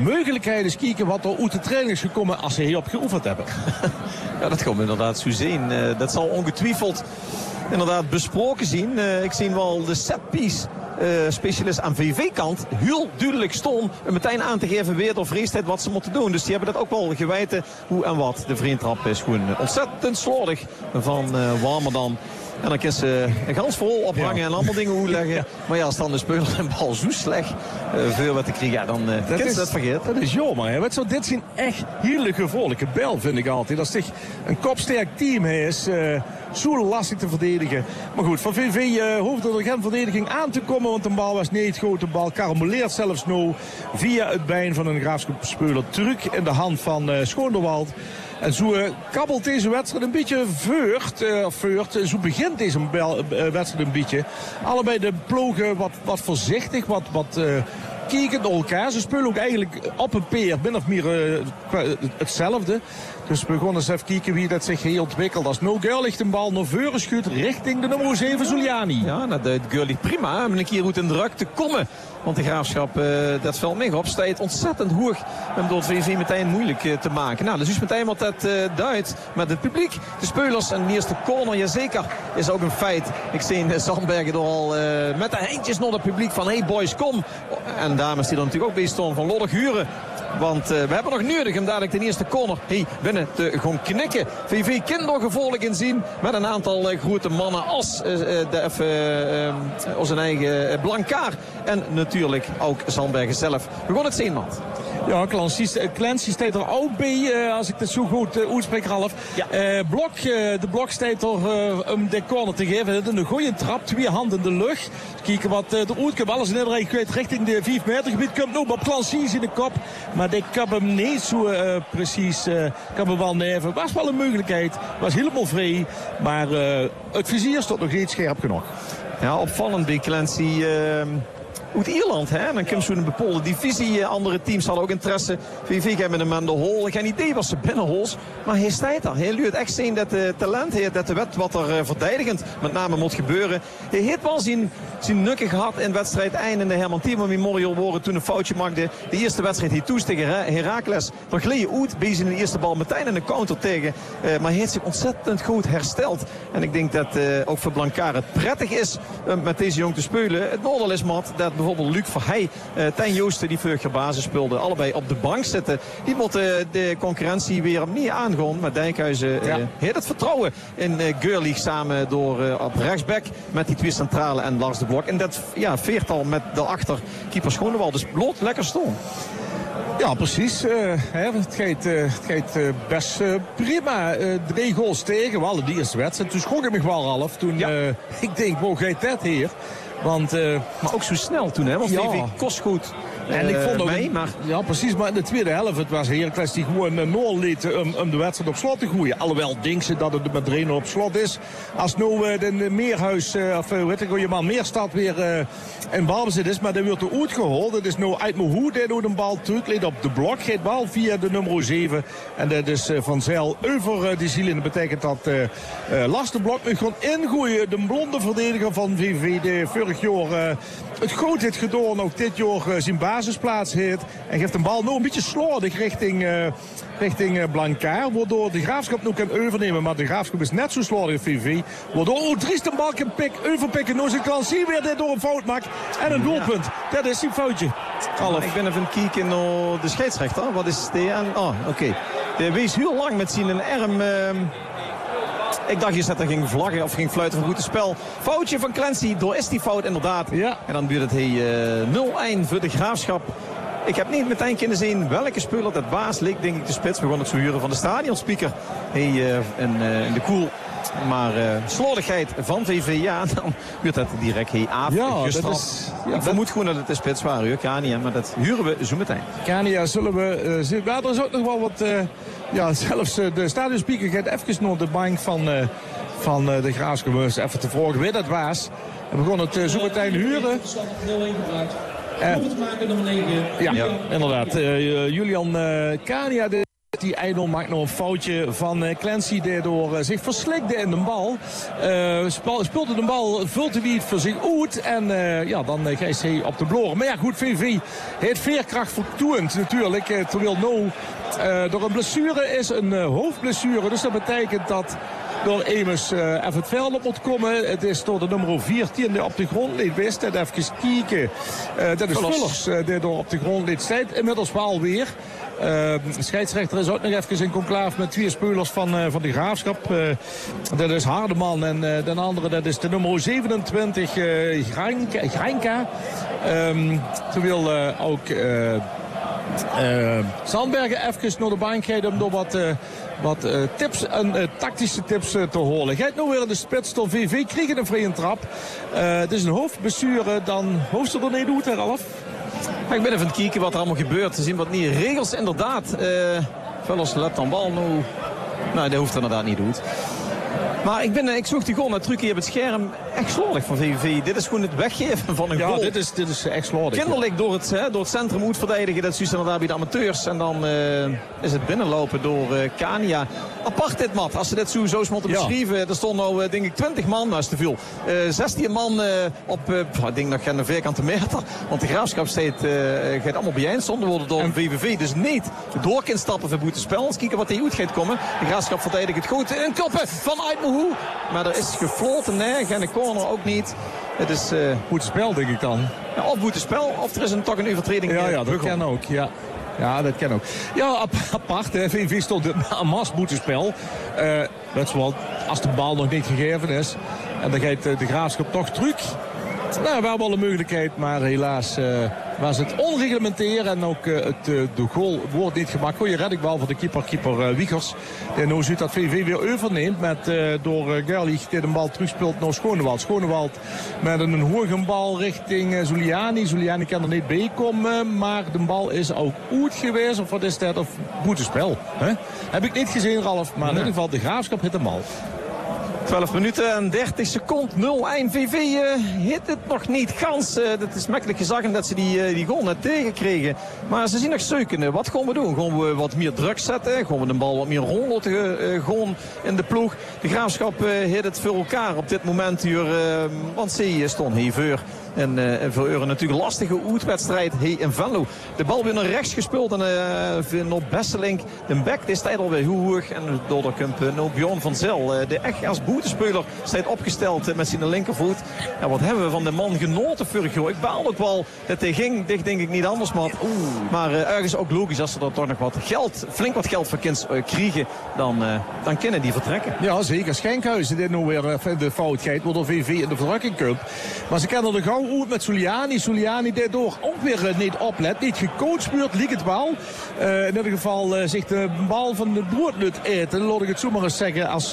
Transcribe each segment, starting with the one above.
mogelijkheden eens kijken wat er uit de training is gekomen als ze hierop geoefend hebben. Ja, dat komt inderdaad zo zien. Dat zal ongetwijfeld inderdaad besproken zien. Ik zie wel de setpiece specialist aan VV-kant heel duidelijk stond meteen aan te geven weer door Vreestijd wat ze moeten doen. Dus die hebben dat ook wel geweten hoe en wat. De vriendtrap is gewoon ontzettend slordig van Warmerdam. En dan kan ze een gans vol ophangen en allemaal dingen hoe leggen. Ja. Maar ja, als dan de speler en bal zo slecht veel wat te krijgen, ja, dan kan ze dat vergeten. Dat is jammer. Wat zou dit zien echt hele gevaarlijke bel, vind ik altijd. Als het een kopsterk team is, zo lastig te verdedigen. Maar goed, van VV hoefde er geen verdediging aan te komen, want de bal was niet goed. De bal karamoleert zelfs nu via het been van een Graafschap-speler terug in de hand van Schoonderwald. En zo kabbelt deze wedstrijd een beetje veurt. Zo begint deze wedstrijd een beetje. Allebei de ploegen wat voorzichtig, wat kijken naar elkaar. Ze spelen ook eigenlijk op een peer, min of meer hetzelfde. Dus we gaan eens even kijken wie dat zich hier ontwikkelt. Als No Girl ligt een bal naar voren schudt richting de nummer 7 Zuliani. Ja, dat deed Girlie prima. Om een keer goed in de druk te komen. Want de Graafschap, dat valt mee op, staat ontzettend hoog. Om door het VV meteen moeilijk te maken. Nou, dus is meteen wat dat duidt met het publiek. De spelers en de eerste corner, jazeker, is ook een feit. Ik zie Zandbergen er al met de handjes naar het publiek van hey boys, kom. En dames die er natuurlijk ook bij stonden van lollig huren. Want we hebben nog nodig om dadelijk de eerste corner binnen te gaan knikken. VV kan nog gevolg in zien met een aantal grote mannen als zijn eigen Blankaar. En natuurlijk ook Zandbergen zelf. We gaan het zien, man. Ja, Clancy staat er ook bij, als ik dat zo goed uitspreek, Ralf. Ja. De Blok staat er om de corner te geven. Een goede trap, 2 handen in de lucht. Kijken wat de uitkomt. Alles in iedereen kwijt richting de 5 meter gebied. Komt nu op Clancy in de kop. Maar die kan hem niet zo precies. Kan hem wel neven. Was wel een mogelijkheid. Was helemaal vrij. Maar het vizier stond nog niet scherp genoeg. Ja, opvallend bij Clancy. Uit Ierland, hè? Dan komt zo'n bepaalde divisie. Andere teams hadden ook interesse. VV hebben hem aan de hol. Geen idee was ze binnenhols. Maar hij staat daar. Hij luidt echt zien dat de talent heeft. Dat de wet wat er verdedigend met name moet gebeuren. Hij heeft wel zijn nukken gehad in wedstrijd einde. De Herman Timo Memorial worden toen een foutje maakte. De eerste wedstrijd hier toes tegen Heracles. Dan gleed uit. Bezig in de eerste bal meteen in de counter tegen. Maar hij heeft zich ontzettend goed hersteld. En ik denk dat ook voor Blankaar het prettig is met deze jong te spelen. Het nadeel is mat dat bijvoorbeeld Luc Verheij, Tijn Joosten die vorig jaar basis speelde, allebei op de bank zitten. Die moeten de concurrentie weer opnieuw aangaan. Maar Dijkhuizen heeft het vertrouwen in Girlie samen door op rechtsback met die 2 centrale en Lars de Blok. En dat veertal met daarachter keeper Schoonewald. Dus bloot lekker stoom. Ja, precies. Het gaat best prima. 3 goals tegen. Wel in de eerste wedstrijd. Toen schrok ik me wel half. Toen ik denk, wow, gaat dat hier? Want, maar ook zo snel toen, hè? Want VV kost goed. En ik vond ook mee, maar... Ja, precies. Maar in de tweede helft, het was Heracles die gewoon nul liet om de wedstrijd op slot te gooien. Alhoewel denk ze dat het met 3-0 op slot is. Als nou de Meerhuis, of weet ik hoe je maar Meerstad weer in balbezit is. Maar dat wordt er uitgehaald. Het is nou uit mijn hoed. Hij doet een bal terug. Op de Blok. Geeft bal via de nummer 7. En dat is Van Zijl over de ziel. En dat betekent dat Lars de Blok nu gewoon ingooien. De blonde verdediger van VV. De vorig jaar het goed heeft gedaan. Ook dit jaar zijn basisplaats heeft. En geeft een bal nu een beetje slordig richting Blankaar. Waardoor de Graafschap nu kan overnemen. Maar de Graafschap is net zo slordig als VV. Waardoor Dries de bal kan overpikken. Nu zijn kans hier weer dit door een fout maakt. En een doelpunt. Dat is een foutje. Ik ben even kijken naar de scheidsrechter. Wat is de aan? Oh, oké. De wees heel lang met zijn arm. Ik dacht je dat er ging vlaggen of ging fluiten van goed spel. Foutje van Clancy. Door is die fout inderdaad. Ja. En dan duurt het 0-1 voor de Graafschap. Ik heb niet meteen kunnen zien welke speler dat baas leek, denk ik, de spits. We gaan het zo huren van de stadionspeaker in de koel. Maar slordigheid van VV, ja, dan wordt dat direct afgestraft. Ik vermoed gewoon dat het de spits waren, Kania, maar dat huren we zo meteen. Kania zullen we zien. Maar er is ook nog wel wat... zelfs de stadionspeaker gaat even naar de bank van de Graafschap. Even te vragen wie dat was. En we gaan het zo meteen huren. Ja, inderdaad. Julian Kania, de Die Eindhoven maakt nog een foutje van Clancy. Daardoor zich verslikte in de bal. Speelde de bal, vult hij het voor zich uit. En dan gaat hij op de bloren. Maar ja goed, VV heeft veerkracht vertoond natuurlijk. Terwijl door een blessure is, een hoofdblessure. Dus dat betekent dat door Emus even het veld op moet komen. Het is door de nummer 14 die op de grond ligt wist. En even kijken. Dat is Vullers die door op de grond ligt. Staat inmiddels wel weer. De scheidsrechter is ook nog even in conclave met 2 spelers van de Graafschap. Dat is Hardeman en de andere dat is de nummer 27 Granka. Terwijl ook Zandbergen even naar de bank gaat om door wat tips en tactische tips te horen. Gaat nu weer in de spits door VV, krijgen een vrije trap. Het is een hoofdblessure, dan hoofd er niet doet, Ralf. Ik ben even aan het kijken wat er allemaal gebeurt. Te zien wat niet regels inderdaad. Vullers let dan bal nu. Nou, dat hoeft er inderdaad niet doet. Maar ik zocht die goal naar truc hier op het scherm. Echt slordig van VVV. Dit is gewoon het weggeven van een goal. Ja, dit is echt slordig. Kinderlijk door het centrum moet verdedigen. Dat is juist inderdaad bij de amateurs. En dan is het binnenlopen door Kania. Apart dit, Mat. Als ze dit zo moeten beschrijven. Er stond nou denk ik 20 man. Nou is te veel. 16 man op ik denk nog geen vierkante meter. Want de Graafschap gaat allemaal bijeen. Zonder worden door VVV. Dus niet door kan stappen voor buitenspel. Eens kijken wat hij uit gaat komen. De Graafschap verdedigt het goed. En koppen van Aitmohu. Maar er is gefloten. Nee, geen corner ook niet. Het is buitenspel denk ik dan. Ja, of buitenspel. Of er is toch een overtreding. Ja, dat kan ook. Ja, dat kan ook. Ja, apart. VV stond een mas buitenspel. Dat is wel als de bal nog niet gegeven is. En dan gaat de Graafschap toch terug. Nou, we hebben wel een mogelijkheid, maar helaas was het onreglementair. En ook de goal wordt niet gemaakt. Goeie reddingbal voor de keeper Wiegers. En nu ziet dat VV weer overneemt met door Gerlich die de bal terugspeelt naar Schonewald. Schonewald met een hoge bal richting Zuliani. Zuliani kan er niet bij komen, maar de bal is ook goed geweest. Of wat is dat? Of buitenspel. Heb ik niet gezien, Ralf. Maar in ieder geval de Graafschap hit de bal. 12 minuten en 30 seconden 0-1. VV hit het nog niet gans. Dat is makkelijk gezegd dat ze die goal net tegenkregen. Maar ze zien nog zoekende. Wat gaan we doen? Gaan we wat meer druk zetten? Gaan we de bal wat meer rondlaten gewoon in de ploeg? De Graafschap hit het voor elkaar op dit moment hier. Want ze stond hier voor. En voor Euren natuurlijk een lastige uitwedstrijd in Venlo. De bal weer naar rechts gespeeld en naar Besselink. De back is tijd alweer hoog. En door de komt Bjorn van Zel. De echt als boetenspeler staat opgesteld met zijn linkervoet. Ja, wat hebben we van de man genoten vorig jaar. Ik baal ook wel dat hij ging. Dicht denk ik niet anders, man. Maar ergens ook logisch als ze er toch nog wat geld, flink wat geld voor kind krijgen. Dan kunnen die vertrekken. Ja, zeker. Schenkhuizen dit nu weer de fout gaat. Waardoor VV in de verdrukking komt. Maar ze kennen er gauw uit met Zuliani. Zuliani daardoor ook weer niet oplet. Niet gecoacht wordt, liep het wel. In ieder geval zich de bal van de broodnut eten. Laat ik het zo maar eens zeggen. Als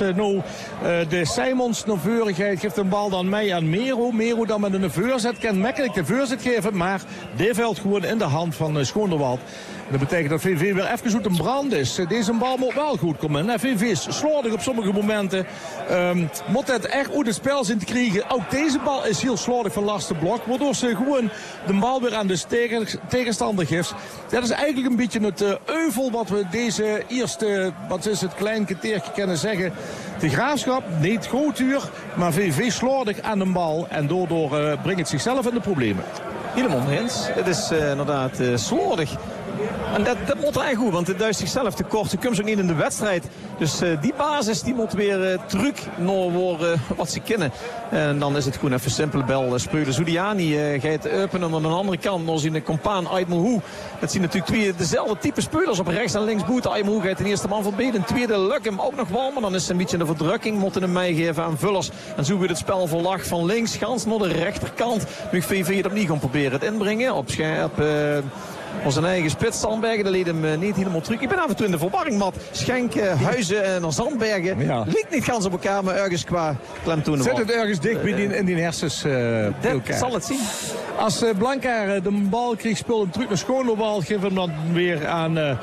de Simons naar voren gaat, geeft de bal dan mee aan Mero. Mero dan met een voorzet. Kan makkelijk de voorzet geven. Maar die valt gewoon in de hand van Schonewald. Dat betekent dat VV weer even goed een brand is. Deze bal moet wel goed komen. En VV is slordig op sommige momenten. Moet het echt uit het spel zien te krijgen. Ook deze bal is heel slordig van Lars de Blok. Waardoor ze gewoon de bal weer aan de tegenstander geeft. Dat is eigenlijk een beetje het euvel wat we deze eerste, wat is het klein keteertje kunnen zeggen. De Graafschap, niet goed uur, maar VV slordig aan de bal. En daardoor brengt het zichzelf in de problemen. Helemaal eens. Het is inderdaad slordig. En dat moet eigenlijk goed, want het duist zichzelf tekort. Ze komt ook niet in de wedstrijd. Dus die basis die moet weer terug naar worden wat ze kennen. En dan is het gewoon even simpele bel spelen. Zuliani gaat openen aan de andere kant. Dan zien de compaan Aitmohu. Dat zien natuurlijk twee dezelfde type spelers op rechts en links boeten. Aitmohu gaat de eerste man voorbij. De tweede lukt hem ook nog wel. Maar dan is het een beetje de verdrukking. Moeten hem meegeven aan Vullers. En zo wordt het spel verlag van links. Gans naar de rechterkant. Nu VV het opnieuw gaan proberen het inbrengen. Op scherp. Onze eigen spits Zandbergen, dat leed hem niet helemaal terug. Ik ben af en toe in de verwarring, Mat. Schenk, Huizen en Zandbergen. Ja. Ligt niet gans op elkaar, maar ergens qua klemtonen. Zet het ergens dicht in die hersens dat zal het zien. Als Blankaar de bal kreeg, speelt hem terug naar Schonewald. Geef hem dan weer aan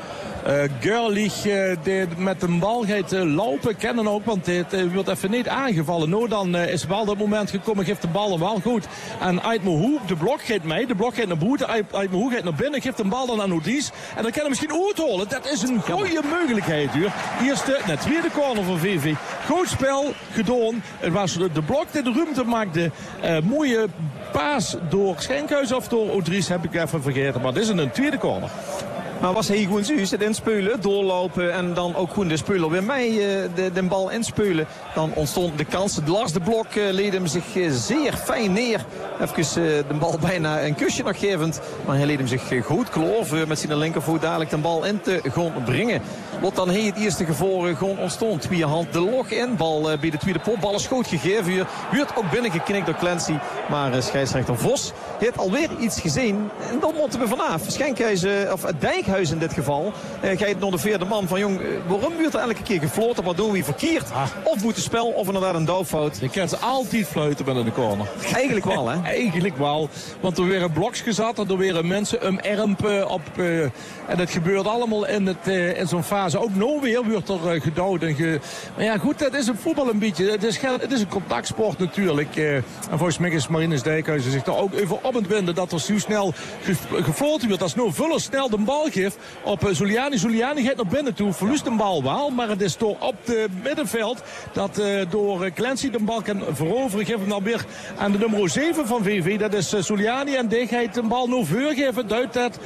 Görlich met de bal gaat lopen. Kennen ook, want het wordt even niet aangevallen. Nou, dan is wel dat moment gekomen. Geeft de bal wel goed. En Aitmohu, de blok gaat mee. De blok gaat naar buiten. Aitmohu gaat naar binnen. Geeft de bal dan aan Odries. En dan kan hij misschien uitholen. Dat is een goede mogelijkheid hier. Eerste, tweede corner van VV. Goed spel gedaan. Het was de blok die de ruimte maakte. Mooie paas door Schenkhuis of door Odries, heb ik even vergeten. Maar dit is een tweede corner. Maar was hij gewoon zoiets, het inspelen, doorlopen en dan ook gewoon de speler weer mee de bal inspelen. Dan ontstond de kans. Lars de Blok leed hem zich zeer fijn neer. Even de bal bijna een kusje nog gevend. Maar hij leed hem zich goed kloor met zijn linkervoet dadelijk de bal in te gaan brengen. Wat dan hij het eerste gevoel gewoon ontstond. Twee hand de log in. Bal bij de tweede pop. Bal is goed gegeven hier. Wordt ook binnengeknikt door Clancy. Maar scheidsrechter Vos heeft alweer iets gezien. En dan moeten we vanaf. Schenkhuis, of Dijkhuis in dit geval. Gaat naar de vierde man van jong. Waarom wordt er elke keer gefloten? Wat doen we verkeerd? Of moet het spel of inderdaad een doelfout? Je kan ze altijd fluiten met in de corner. Eigenlijk wel, hè? Eigenlijk wel. Want er weer blokjes gezet. En er weer mensen ermpen op. En dat gebeurt allemaal in zo'n fase. Ook nou weer wordt er gedood. Maar ja, goed, dat is een voetbal een beetje. Het is een contactsport natuurlijk. En volgens mij is Marinus Dijkhuizen zich daar ook even op het winden. Dat er zo snel gefloten wordt. Als nou Vullers snel de bal geeft op Zuliani. Zuliani gaat naar binnen toe. Verliest de bal wel. Maar het is door op het middenveld dat door Clancy de bal kan veroveren. Geeft hem dan weer aan de nummer 7 van VV. Dat is Zuliani. En die gaat de bal nou voorgeven. Duidt dat.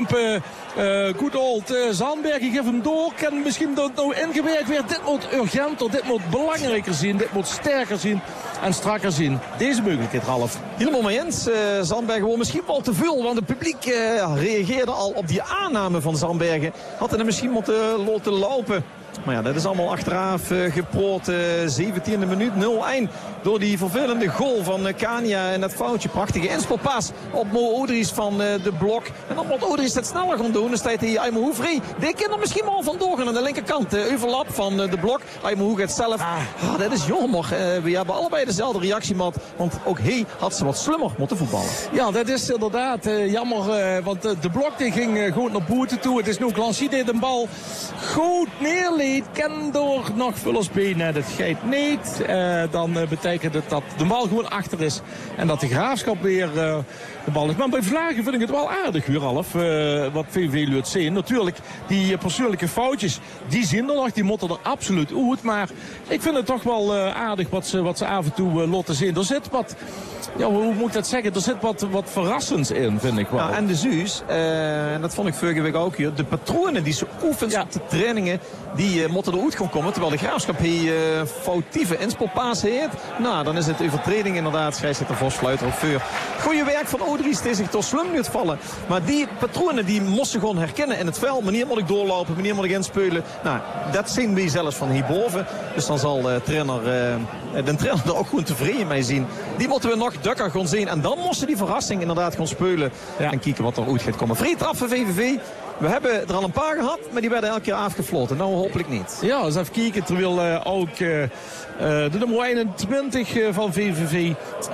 Good old Zandbergen geeft hem door. Kan misschien dat nou ingewerkt weer. Dit moet urgenter. Dit moet belangrijker zien. Dit moet sterker zien. En strakker zien. Deze mogelijkheid, Ralf. Helemaal mee eens. Zandbergen wordt misschien wel te veel. Want het publiek reageerde al op die aanname van Zandbergen. Had hij er misschien moeten laten lopen. Maar ja, dat is allemaal achteraf geproot. 17e minuut 0-1. Door die vervelende goal van Kania en dat foutje. Prachtige inspelpaas op Mo Odries van de Blok. En dan moet Odries het sneller gaan doen. Dan staat hij Aitmohu vrij. Die kan er misschien wel vandoor gaan aan de linkerkant. Overlap van de Blok. Aitmohu gaat zelf. Dat is jammer. We hebben allebei dezelfde reactie, want ook hij had ze wat slimmer moeten voetballen. Ja, dat is inderdaad jammer. Want de Blok die ging goed naar boete toe. Het is nu Clancy die de bal goed neerlegt. Kan door nog Vullers benen. Dat gaat niet. Dan betekent het dat de bal gewoon achter is. En dat de Graafschap weer de bal is. Maar bij Vlagen vind ik het wel aardig, Ralf. Wat VV laat zien. Natuurlijk, die persoonlijke foutjes, die zien er nog. Die moeten er absoluut uit. Maar ik vind het toch wel aardig wat ze af en toe laten zien. Er zit wat... Ja, hoe moet ik dat zeggen? Er zit wat verrassends in, vind ik wel. Ja, en de Zuus, en dat vond ik vorige week ook hier. De patronen die ze oefent op de trainingen, die moeten eruit gaan komen. Terwijl de Graafschap hier foutieve inspelpaas heeft. Nou, dan is het overtreding inderdaad. Scheidsrechter Vos fluit erop voor. Goeie werk van Odries, die zich door Slum moet vallen. Maar die patronen, die moesten gewoon herkennen in het veld. Wanneer moet ik doorlopen, wanneer moet ik inspelen. Nou, dat zien we zelfs van hierboven. Dus dan zal de trainer er ook gewoon tevreden mee zien. Die moeten we nog dukker gaan zien. En dan moesten die verrassing inderdaad gaan spelen. Ja. En kijken wat er uit gaat komen. Vrije trap voor VVV. We hebben er al een paar gehad, maar die werden elke keer afgefloten. Nou, hopelijk niet. Ja, eens even kijken. Terwijl ook de nummer 21 van VVV...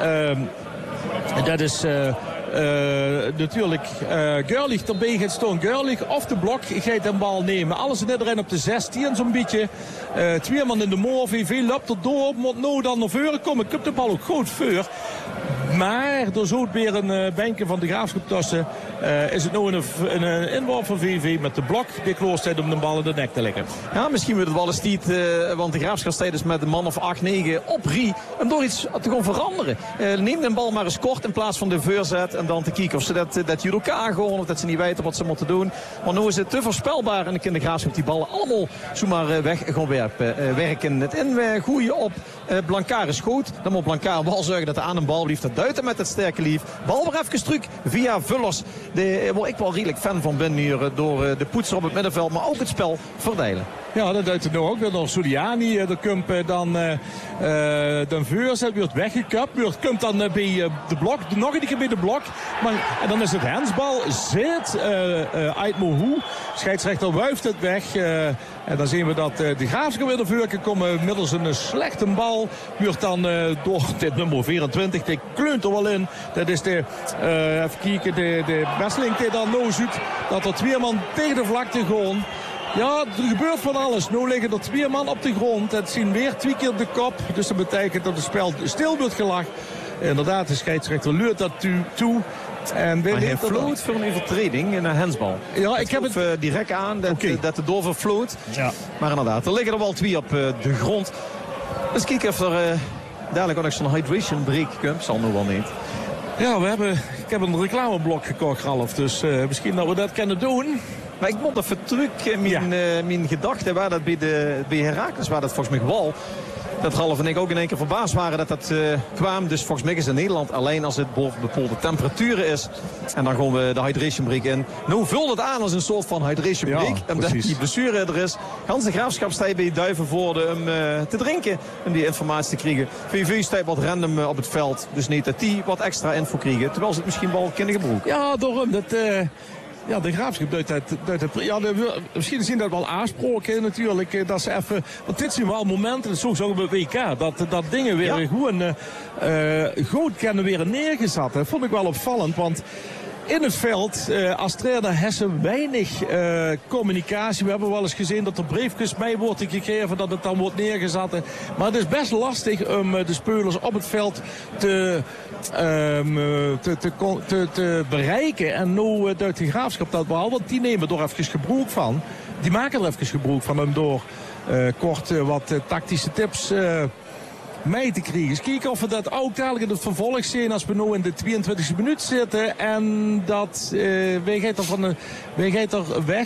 dat is... natuurlijk Görlich erbij gaat staan. Görlich of de Blok gaat de bal nemen. Alles in iedereen op de 16 zo'n beetje. Twee man in de moor. VV loopt er door. Moet nou dan naar voren komen. Ik heb de bal ook goed voor. Maar er zou weer een banken van de Graafschap tussen. Is het nou een inworp van VV met de Blok. Die kloorstijd om de bal in de nek te leggen. Ja, misschien wordt het wel eens niet. Want de Graafschap staat dus met een man of 8-9 op Rie. En door iets te gaan veranderen. Neem de bal maar eens kort in plaats van de voorzet. En dan te kijken of ze dat judo aangaan. Of dat ze niet weten wat ze moeten doen. Maar nu is het te voorspelbaar. En dan kan de Graafschap die ballen allemaal zomaar weg gaan werken. Het ingooien op Blankaar is goed. Dan moet Blankaar wel zorgen dat hij aan een bal blijft. Dat duidt met het sterke lief. Bal weer even terug via Vullers. Waar ik wel redelijk fan van ben hier. Door de poetser op het middenveld. Maar ook het spel verdelen. Ja, dat duidt het nu ook weer door Zuliani. De Kump dan voorzet, wordt weggekapt. Komt dan bij de Blok, nog een keer bij de Blok. Maar, en dan is het hensbal. Zit Aitmohu. Scheidsrechter wuift het weg. En dan zien we dat de Graafschap weer naar voren kan komen. Middels een slechte bal. Wordt dan door dit nummer 24. Die kleunt er wel in. Dat is de, even kijken, de Besseling die dan nou ziet. Dat er twee man tegen de vlakte gaan. Ja, er gebeurt van alles. Nu liggen er 2 man op de grond. Het zien weer 2 keer de kop. Dus dat betekent dat het spel stil wordt gelegd. Inderdaad, de scheidsrechter leurt dat toe. En maar hij floot voor een overtreding in een handsbal. Ja, ik heb het direct aan dat de dover floot. Ja. Maar inderdaad, er liggen er wel 2 op de grond. Dus kijk of er dadelijk ook nog zo'n hydration break komt. Zal nu wel niet. Ja, ik heb een reclameblok gekocht, Ralf. Dus misschien dat we dat kunnen doen. Maar ik moet even terug mijn gedachten waar dat bij Heracles, waar dat volgens mij wel. Dat Ralf en ik ook in één keer verbaasd waren dat kwam. Dus volgens mij is in Nederland alleen als het boven bepaalde temperaturen is. En dan gaan we de hydration break in. Nu vult het aan als een soort van hydration break. Ja, omdat die blessure er is. Gans de Graafschap staat bij Duivenvoorde om te drinken. Om die informatie te krijgen. VV staat wat random op het veld. Dus niet dat die wat extra info krijgen. Terwijl ze het misschien wel kunnen gebruiken. Ja, daarom. Ja, de Graafschap duidt het. Ja, misschien zien dat wel aansproken natuurlijk. Dat ze even. Want dit zien we al momenten. Zo ook bij WK. Dat dingen weer gewoon goed kunnen weer neergezet. Dat vond ik wel opvallend. Want in het veld, als trainer Hessen weinig communicatie. We hebben wel eens gezien dat er briefjes mee wordt gegeven. Dat het dan wordt neergezet. Maar het is best lastig om de spelers op het veld te bereiken. En nu duidt de Graafschap dat wel. Want die nemen er even gebruik van. Die maken er even gebruik van om door kort wat tactische tips mee te krijgen. Dus kijken of we dat ook dadelijk in het vervolg zien als we nu in de 22e minuut zitten. En dat wij gaat er weg.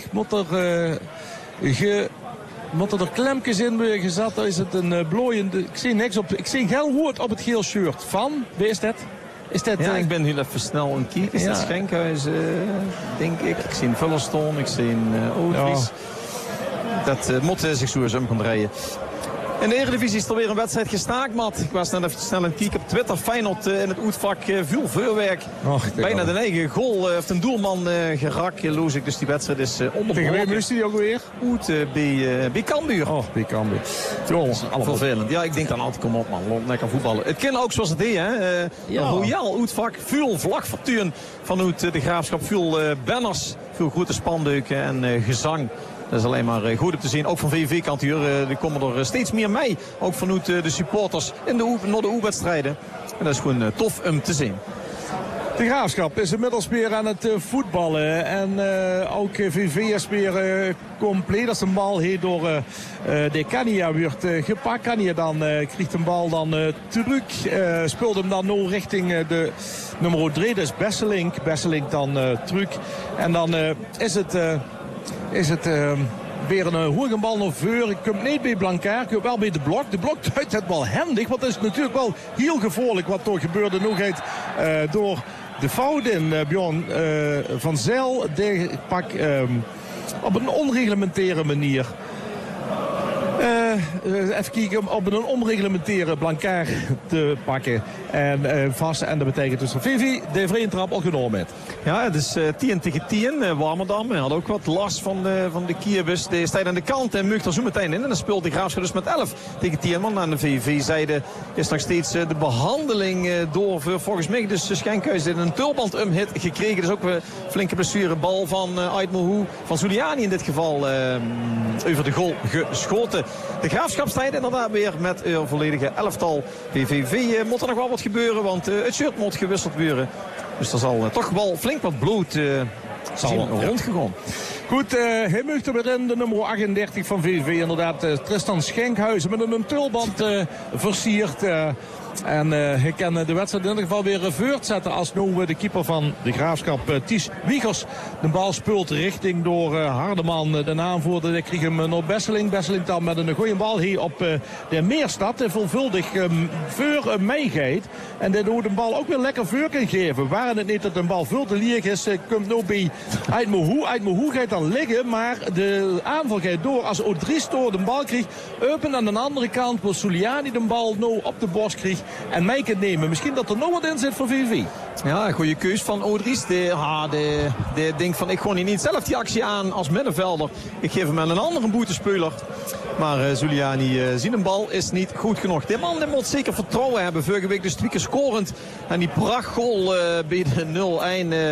Moet er klempjes in worden gezet. Dan is het een blooiende. Ik zie niks op. Ik zie heel goed op het geel shirt van. Wie is dat? Ik ben heel even snel een kijken. Is dat Schenkhuis, denk ik. Ik zie een Vullerstone, ik zie een Oudries. Dat moet zich zo eens om gaan draaien. In de Eredivisie is er weer een wedstrijd gestaakt, Matt. Ik was net even snel een kijk op Twitter. Feyenoord in het uitvak veel vuurwerk. Bijna de eigen goal heeft een doelman geraakt. Loos ik, dus die wedstrijd is onderbroken. Tegen wie moest hij ook weer? Bij Cambuur. Oh, bij Cambuur. Vervelend. Ja, ik denk dan altijd, kom op man, lekker voetballen. Het kan ook zoals het deed, hè. Royaal uitvak, veel vlagvertuin vanuit de Graafschap. Veel banners, veel grote spanduiken en gezang. Dat is alleen maar goed om te zien. Ook van VVV-kant hier. Die komen er steeds meer mee. Ook vanuit de supporters in de wedstrijden. En dat is gewoon tof om te zien. De Graafschap is inmiddels weer aan het voetballen. En ook VV is weer compleet. Als een bal hier door de Kania wordt gepakt. Kania dan krijgt een bal dan terug. Speelt hem dan nu richting de nummer 3. Dat is Besselink. Besselink dan terug. En dan is het weer een hoge bal naar voren. Ik kom niet bij Blankaert, ik kom wel bij de blok. De blok duidt het wel handig, want het is natuurlijk wel heel gevaarlijk wat toch gebeurde. Nog eens door de fout in Bjorn van Zijl. Die pak op een onreglementaire manier. Even kijken op een onreglementaire Blankaert te pakken. En vast. En dat betekent dus dat Vivi de vrije trap al genomen heeft. Ja, het is 10 tegen 10. Warmerdam had ook wat last van de Kierbus. Die staat aan de kant en mukt er zo meteen in. En dan speelt de Graafschap dus met 11 tegen 10 man. Aan de VV-zijde is nog steeds de behandeling door volgens mij. Dus Schenkhuis in een tulband hit gekregen. Dus ook een flinke blessure. Bal van Aitmohu, van Zuliani in dit geval over de goal geschoten. De Graafschap staat inderdaad weer met een volledige elftal. VVV moet er nog wel wat gebeuren, want het shirt moet gewisseld worden. Dus er zal toch wel flink wat bloed rondgegaan. Goed, hij mocht er weer in, de nummer 38 van VV. Inderdaad, Tristan Schenkhuizen met een tulband versierd. En hij kan de wedstrijd in ieder geval weer voortzetten als nu de keeper van de Graafschap, Ties Wiegers, de bal speelt richting door Hardeman, de aanvoerder. Ik kreeg hem naar Besseling. Besseling dan met een goede bal hier op de Meerstad. En veelvuldig voor meegeeft. En dat doet de bal ook weer lekker voor kan geven. Waren het niet dat een bal veel te lieg is, komt nu bij Aitmohu. Aitmohu gaat dan liggen, maar de aanval gaat door. Als Odristo de bal krijgt, open aan de andere kant, wil Zuliani de bal nu op de borst krijgt en mee kan nemen. Misschien dat er nog wat in zit voor VV. Ja, een goede keus van Odries. Die denkt van, ik gooi niet zelf die actie aan als middenvelder. Ik geef hem aan een andere boetespeler. Maar Zuliani zien een bal is niet goed genoeg. Die man moet zeker vertrouwen hebben. Vorige week dus 2 keer scorend. En die prachtgoal bij de 0-1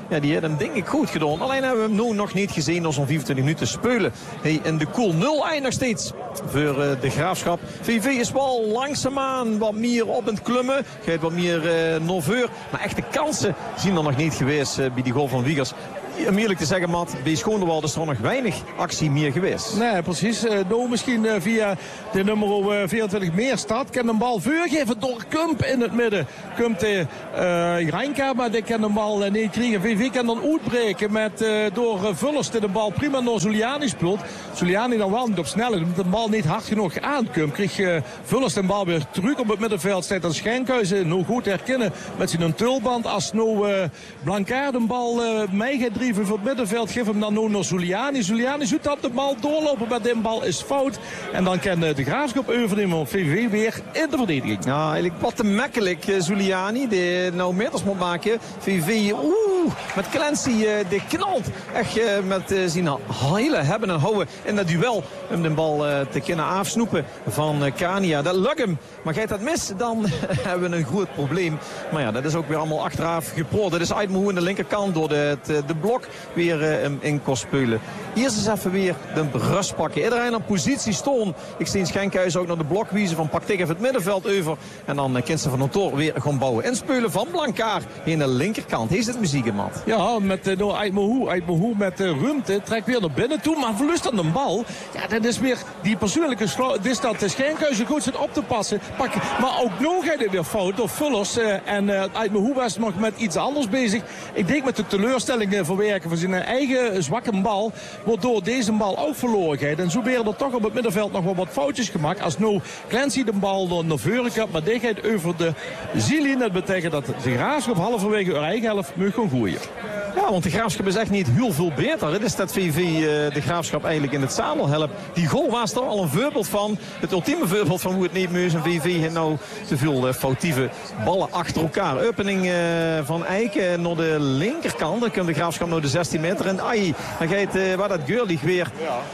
Ja, die heeft hem denk ik goed gedaan. Alleen hebben we hem nu nog niet gezien door zo'n 25 minuten spelen. Hey, en de koel 0-1 nog steeds voor de Graafschap. VV is wel langzaamaan wat meer op het klummen. Geeft wat meer nerveur. Maar echte kansen zien er nog niet geweest bij die goal van Wiegers. Om eerlijk te zeggen, Matt, bij Schoonewald is er nog weinig actie meer geweest. Nee, precies. Nou, misschien via de nummer 24 Meerstad kan een bal voorgeven door Kump in het midden. Kump de Ranka, maar die kan de bal niet krijgen. VV kan dan uitbreken met door Vullers die de bal prima naar Zuliani speelt. Zuliani dan wel niet op snelheid, omdat de bal niet hard genoeg aan Kump. Kreeg Vullers de bal weer terug op het middenveld. Staat dan Schenkhuizen nog goed herkennen met zijn tulband. Als nou Blancaert de bal mee gaat voor het middenveld, geef hem dan nu naar Zuliani. Zuliani zoekt dat de bal doorlopen, maar de bal is fout. En dan kan de Graafschap overnemen op VV weer in de verdediging. Ja, eigenlijk wat te makkelijk Zuliani, die nou meters moet maken. VV, met Clancy, die knalt echt met zijn hele hebben en houden in dat duel. Om de bal te kunnen afsnoepen van Kania. Dat lukt hem. Maar gaat dat mis, dan hebben we een groot probleem. Maar ja, dat is ook weer allemaal achteraf geproord. Dat is Aitmoe aan de linkerkant door de blok weer in kon spelen. Hier is eens even weer de rust pakken. Iedereen op positie stoon. Ik zie Schenkhuis ook naar de blok wiezen van pak tegen het middenveld over. En dan Kinsen van Notor weer gewoon bouwen. Inspelen van Blancaert in de linkerkant. Hier is het muziek in, Matt. Ja, met door Aitmoe met ruimte. Trekt weer naar binnen toe, maar verlust dan de bal. Ja, dat is weer die persoonlijke dit dat Schenkhuis goed zit op te passen. Maar ook nog gaat het weer fout door Vullers. En Aitmoe was nog met iets anders bezig. Ik denk met de teleurstelling verwerken van zijn eigen zwakke bal. Waardoor deze bal ook verloren gaat. En zo werden er toch op het middenveld nog wel wat foutjes gemaakt. Als nou Clancy de bal naar voren gaat, maar die gaat over de ziellinie. Dat betekent dat de Graafschap halverwege haar eigen helft moet gaan gooien. Ja, want de Graafschap is echt niet heel veel beter. Het is dat VV de Graafschap eigenlijk in het zadel helpt. Die goal was er al een voorbeeld van. Het ultieme voorbeeld van hoe het niet moet. En VV heeft nou te veel foutieve ballen achter elkaar. Opening van Eiken naar de linkerkant. Dan komt de Graafschap naar de 16 meter. En ai, dan gaat waar dat Geurlich weer.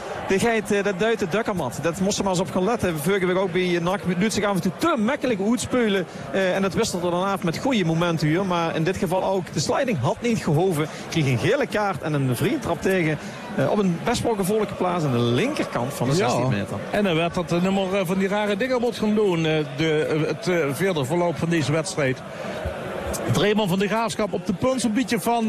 Dat duidt de Dukkermat. Dat moest ze maar eens op gaan letten. Vorige week ook bij NAC. Het doet zich af en toe te makkelijk uitspelen. En dat wisselt er dan af met goede momenten hier. Maar in dit geval ook. De sliding had niet gehoven. Kreeg een gele kaart en een vriendtrap tegen. Op een best wel gevaarlijke plaats aan de linkerkant van de 16 meter. En dan werd dat de nummer van die rare dingen moet gaan doen. Het verder verloop van deze wedstrijd. Dreeman van de Graafschap op de punt zo'n beetje van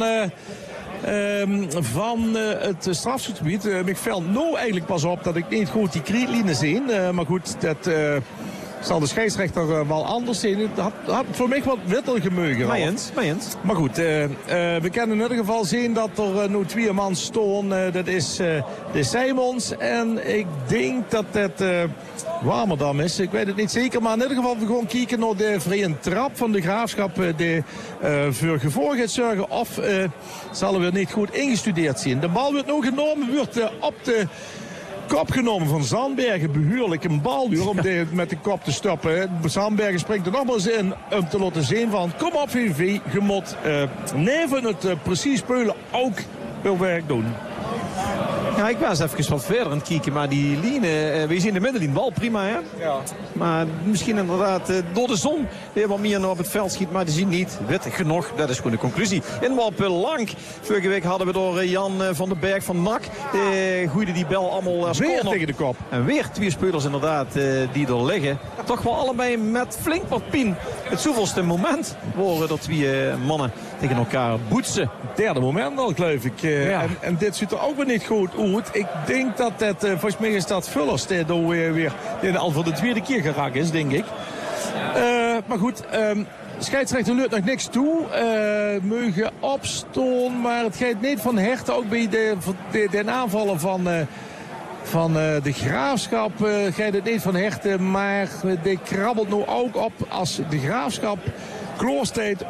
het strafschopgebied. Ik val nou eigenlijk pas op dat ik niet goed die krietlijnen zie. Maar goed, dat zal de scheidsrechter wel anders zien. Het had voor mij wat witter gemeugen. Mijns. Maar goed, we kunnen in ieder geval zien dat er nu 2 man staan. Dat is de Simons. En ik denk dat het Warmerdam is. Ik weet het niet zeker. Maar in ieder geval we gewoon kijken naar de vrije trap van de Graafschap. Die voor gevolg gaat zorgen. Of zal er weer niet goed ingestudeerd zijn. De bal wordt nu genomen. Wordt op de kop genomen van Zandbergen. Behoorlijk een bal weer om met de kop te stoppen. Zandbergen springt er nogmaals in om te laten zien van kom op VV. Je moet neven het precies spelen ook veel werk doen. Ja, ik was even wat verder aan het kijken, maar die lijnen, we zien de middenlijn wel prima, hè? Ja. Maar misschien inderdaad door de zon weer wat meer naar op het veld schiet, maar die zien niet wit genoeg. Dat is gewoon de conclusie. In wat lang. Vorige week hadden we door Jan van den Berg van NAC. Gooide die bel allemaal als weer tegen de kop. En weer 2 spelers inderdaad die er liggen. Toch wel allebei met flink wat pien. Het zoveelste moment worden er 2 mannen tegen elkaar boetsen. Derde moment al, geloof ik. Ja. En dit ziet er ook weer niet goed uit. Ik denk dat het, volgens mij is dat Vullers die al voor de 2e keer geraakt is, denk ik. Maar goed, scheidsrechter lukt nog niks toe. Mogen opstaan, maar het gaat niet van Herten. Ook bij de aanvallen van de Graafschap gaat het niet van Herten. Maar die krabbelt nu ook op als de Graafschap kloorsteed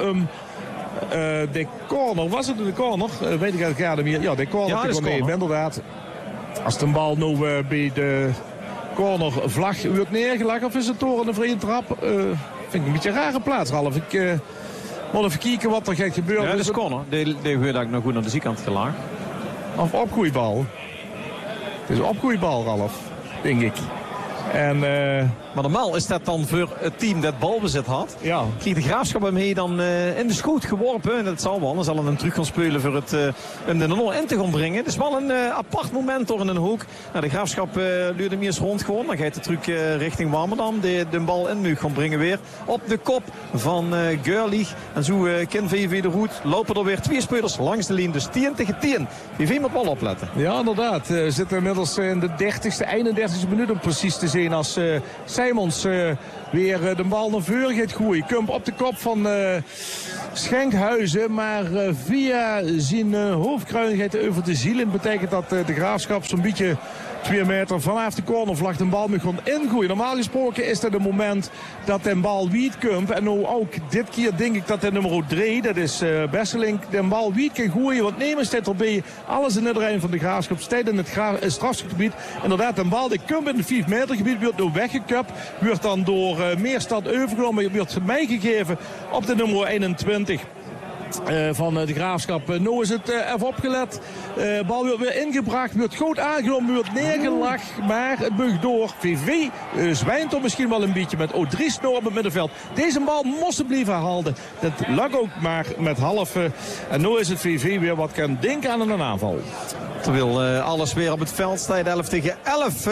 de corner. Was het de corner? Weet ik eigenlijk niet meer. Ja, de corner. Ja, corner. Inderdaad. Als de bal nu bij de corner vlag wordt neergelegd, of is het door een vrije trap? Vind ik een beetje een rare plaats, Ralf. Ik moet even kijken wat er gaat gebeuren. Ja, dat is corner. Die wordt ook nog goed aan de zijkant gelaagd. Of opgroeibal. Het is een opgroeibal, Ralf. Denk ik. En Maar normaal is dat dan voor het team dat balbezit had. Ja. Kreeg de Graafschap hem mee dan in de schoot geworpen. En dat zal wel. Dan zal hij hem terug gaan spelen voor het hem de 0 in te gaan brengen. Het is wel een apart moment door in een hoek. Nou, de Graafschap duurde hem eerst rond gewoon. Dan gaat de truc richting Warmerdam. De bal in nu gaan brengen weer op de kop van Görlich. En zo kent VV de route. Lopen er weer 2 spelers langs de lijn. Dus 10 tegen 10. VV moet wel opletten. Ja, inderdaad. We zitten inmiddels in de 30ste, 31ste minuut om precies te zien. Als Simons weer de bal naar voren gaat gooien. Kump op de kop van Schenkhuizen. Maar via zijn hoofdkruin gaat hij over de zielen. Betekent dat de Graafschap zo'n beetje 2 meter vanaf de cornervlag de bal moet gewoon ingooien. Normaal gesproken is dat het moment dat de bal Wiedkump. En nu ook dit keer denk ik dat de nummer 3, dat is Besselink, de bal Wied kan gooien. Want Nemens staat erbij. Alles in het terrein van de Graafschap staat in het strafgebied. Inderdaad, de bal die Kump in het 5 meter gebied wordt nu weggekapt. Wordt dan door Meerstad overgenomen. Wordt meegegeven op de nummer 21. Van de Graafschap. Nu is het even opgelet. Bal wordt weer ingebracht. Wordt goed aangenomen. Wordt neergelegd. Maar het buigt door. VV zwijnt er misschien wel een beetje met Odries op het middenveld. Deze bal moest ze blijven houden. Dat lukt ook maar met half. En nu is het VV weer wat kan denken aan een aanval. Terwijl alles weer op het veld staat. 11 tegen 11.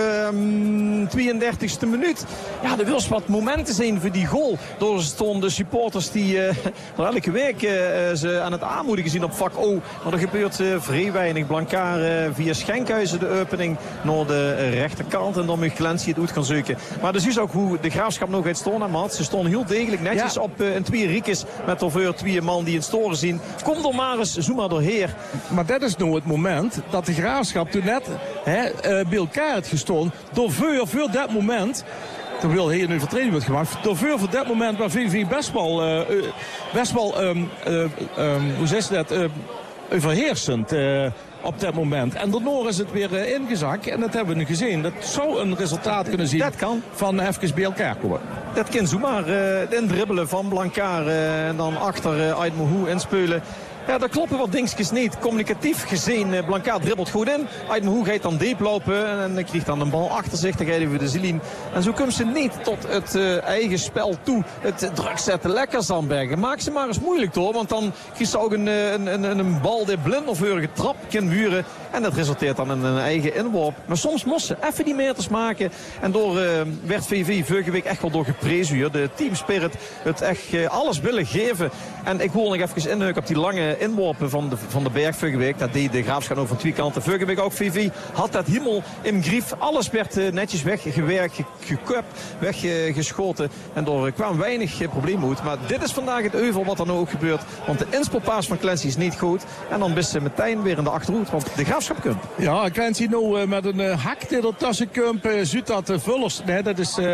32e minuut. Ja, er wil wat momenten zijn voor die goal. Door de supporters die elke week ze aan het aanmoedigen zien op vak O. Maar er gebeurt vrij weinig. Blankaar via Schenkhuizen de opening naar de rechterkant. En dan moet Clancy het uit gaan zoeken. Maar dus is ook hoe de Graafschap nog gaat staan. Maat. Ze stonden heel degelijk netjes op een 2 Riekes. Met over 2 man die in storen zien. Kom er maar eens, zoem maar doorheer. Maar dat is nou het moment dat de Graafschap toen net bij elkaar had gestaan. Door voor dat moment. Terwijl hier nu vertraining wordt gemaakt. Door voor dat moment waar VV best wel hoe zeg je dat? Overheersend op dat moment. En daarna is het weer ingezakt. En dat hebben we nu gezien. Dat zou een resultaat kunnen zien. Dat kan. Van even bij elkaar komen. Dat kan zomaar indribbelen van Blankaar. En dan achter Ait Mohou inspelen. Ja, daar kloppen wat dingetjes niet. Communicatief gezien, Blankaar dribbelt goed in. Ait Mohou gaat dan diep lopen en krijgt dan een bal achter zich. Dan gaat hij voor de zielin. En zo komt ze niet tot het eigen spel toe. Het druk zetten. Lekker Zandbergen. Maak ze maar eens moeilijk door. Want dan krijgt ze ook een bal die blind of getrapt kan buren. En dat resulteert dan in een eigen inworp. Maar soms moest ze even die meters maken. En door werd VV vorige week echt wel door geprezen hier. De teamspirit het echt alles willen geven. En ik wil nog even inheuken op die lange inworpen van de Berg vorige week. Dat deed de Graafschap ook van 2 kanten. Vorige week ook VV had dat helemaal in grief. Alles werd netjes weggewerkt, gekupt, weggeschoten. En er kwam weinig problemen uit. Maar dit is vandaag het euvel wat er nou ook gebeurt. Want de inspelpaas van Clancy is niet goed. En dan is ze meteen weer in de achterhoed. Want de Graafschap kunt. Ja, Clancy nou met een hak die er tussen kump. Ziet dat Vullers. Nee, dat is...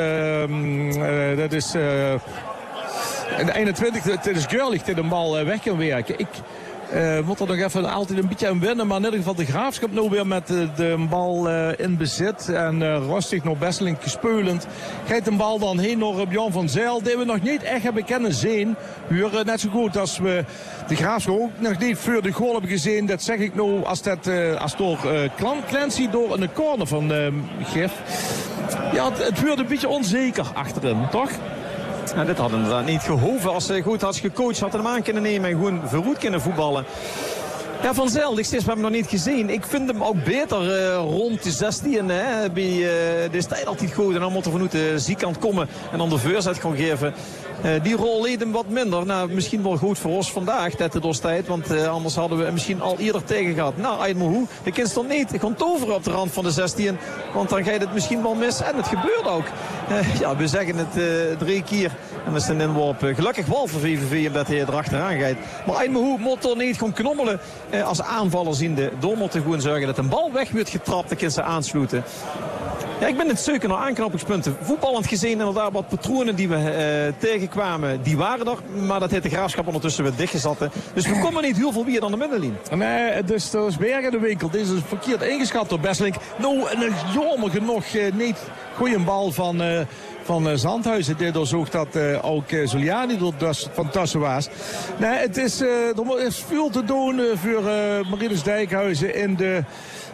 En de 21, het is Görlich die de bal weg kan werken. Ik moet er nog even altijd een beetje aan wennen. Maar in ieder geval de Graafschap nou weer met de bal in bezit. En rustig nog Besselink gespeulend. Gaat de bal dan heen naar Bjorn van Zijl. Die we nog niet echt hebben kunnen zien. Huren net zo goed als we de Graafschap ook nog niet voor de goal hebben gezien. Dat zeg ik nou als door Clancy door een corner van Gif. Ja, het wordt een beetje onzeker achterin, toch? Nou, dit had inderdaad niet gehoeven. Als ze goed had gecoacht, had hij hem aan kunnen nemen en gewoon verroet kunnen voetballen. Ja, Van Zijl, we hebben hem nog niet gezien. Ik vind hem ook beter rond de 16. Hè. De tijd altijd goed. En dan moet er vanuit de zijkant komen en dan de voorzet gaan geven. Die rol leed hem wat minder. Nou, misschien wel goed voor ons vandaag, dat de tijd. Want anders hadden we hem misschien al eerder tegen gehad. Nou, Ait Mohou, de kind stond niet. Ik kon toveren op de rand van de 16. Want dan ga je het misschien wel mis. En het gebeurt ook. Ja, we zeggen het 3 keer. En dat is een inworp. Gelukkig wel voor VVV omdat hij erachteraan gaat. Maar Ait Mohou moet er niet gewoon knommelen. Als aanvaller ziende. Door moeten gewoon zorgen dat een bal weg wordt getrapt. Dan kan ze aansluiten. Ja, ik ben het zoeken naar aanknopingspunten. Voetballend gezien inderdaad wat patronen die we tegenkwamen, die waren er. Maar dat heeft de Graafschap ondertussen weer dichtgezet. Dus we komen niet heel veel weer dan de middenlijn. Nee, dus er is weer in de winkel. Dit is verkeerd ingeschat door Besselink. Nou, en jammer genoeg niet goeie bal van Zandhuizen. Dit doorzoekt dat ook Zuliani er van tussen was. Nee, er is veel te doen voor Marinus Dijkhuizen in de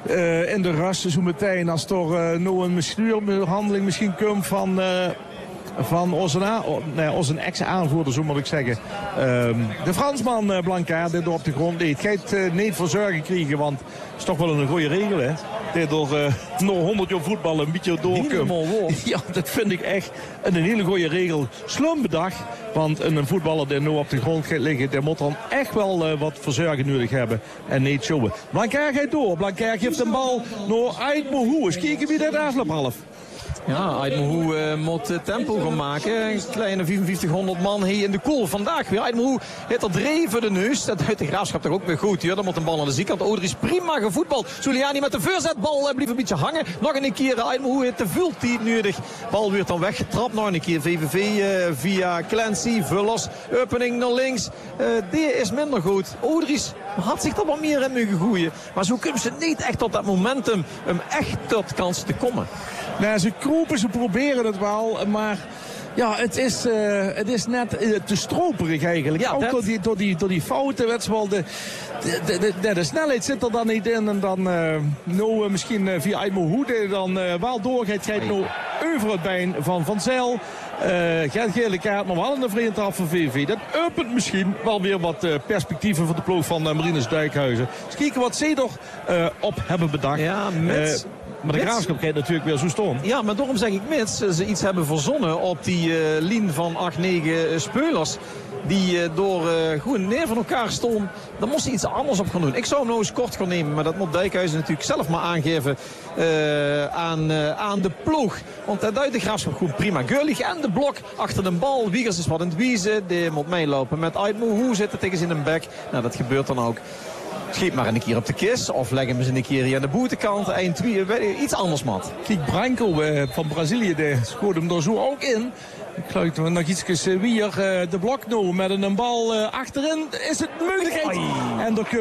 in de rust zo meteen. Als er nou een bestuurbehandeling misschien komt van onze ex-aanvoerder, zo moet ik zeggen. De Fransman Blancard, die door op de grond niet. Gaat niet voor zorgen krijgen, want het is toch wel een goede regel, hè. Die door nog 100 jaar voetbal een beetje doorkomt. Ja, dat vind ik echt een hele goede regel. Slim bedacht, want een voetballer die nu op de grond gaat liggen, die moet dan echt wel wat verzorging nodig hebben en niet showen. Blancard gaat door. Blancard geeft de bal naar Aït-Mougou. Eens kijken wie dat afloopt half. Ja, Aït-Mougou moet tempo gaan maken. Een kleine 4500 man hier in de koel. Vandaag weer Aït-Mougou heeft er 3 voor de neus. Dat uit de Graafschap toch ook weer goed. Ja, dan moet een bal aan de zijkant. Odries prima gevoetbald. Souliani met de voorzetbal blijft een beetje hangen. Nog een keer Aït-Mougou heeft te veel tijd nodig. Bal weer dan weggetrapt. Nog een keer VVV via Clancy. Vullers. Opening naar links. Die is minder goed. Odries had zich er wat meer in mogen gooien. Maar zo kunnen ze niet echt tot dat momentum om echt tot kansen te komen. Nou, ze kroepen, ze proberen het wel, maar ja, het is net te stroperig eigenlijk. Ja, ook door die fouten, de snelheid zit er dan niet in. En dan misschien via Aït-Mougou dan wel doorgaat. Krijgt nou over het been van Zijl. Geen gele kaart, maar wel een vriend af van VV. Dat opent misschien wel weer wat perspectieven voor de ploeg van Marinus Dijkhuizen. Dus kijken wat ze er op hebben bedacht. Ja, maar de Graafschap krijgt natuurlijk weer zo stom. Ja, maar daarom zeg ik mits ze iets hebben verzonnen op die lijn van 8-9 speulers. Die door gewoon neer van elkaar stonden. Dan moest ze iets anders op gaan doen. Ik zou hem nou eens kort gaan nemen. Maar dat moet Dijkhuizen natuurlijk zelf maar aangeven aan de ploeg. Want dat duidt de Graafschap goed prima. Geulig en de blok achter de bal. Wiegers is wat in het wiezen. Die moet meelopen met Aït-Mougou zitten tegen zijn bek. Nou, dat gebeurt dan ook. Schiet maar een keer op de kist. Of leg hem eens een keer hier aan de boetekant. Iets anders, Mat. Kijk, Branco van Brazilië, die schoot hem er zo ook in. Ik geloof nog iets weer de blok nu met een bal achterin. Is het mogelijkheid? Oei. En door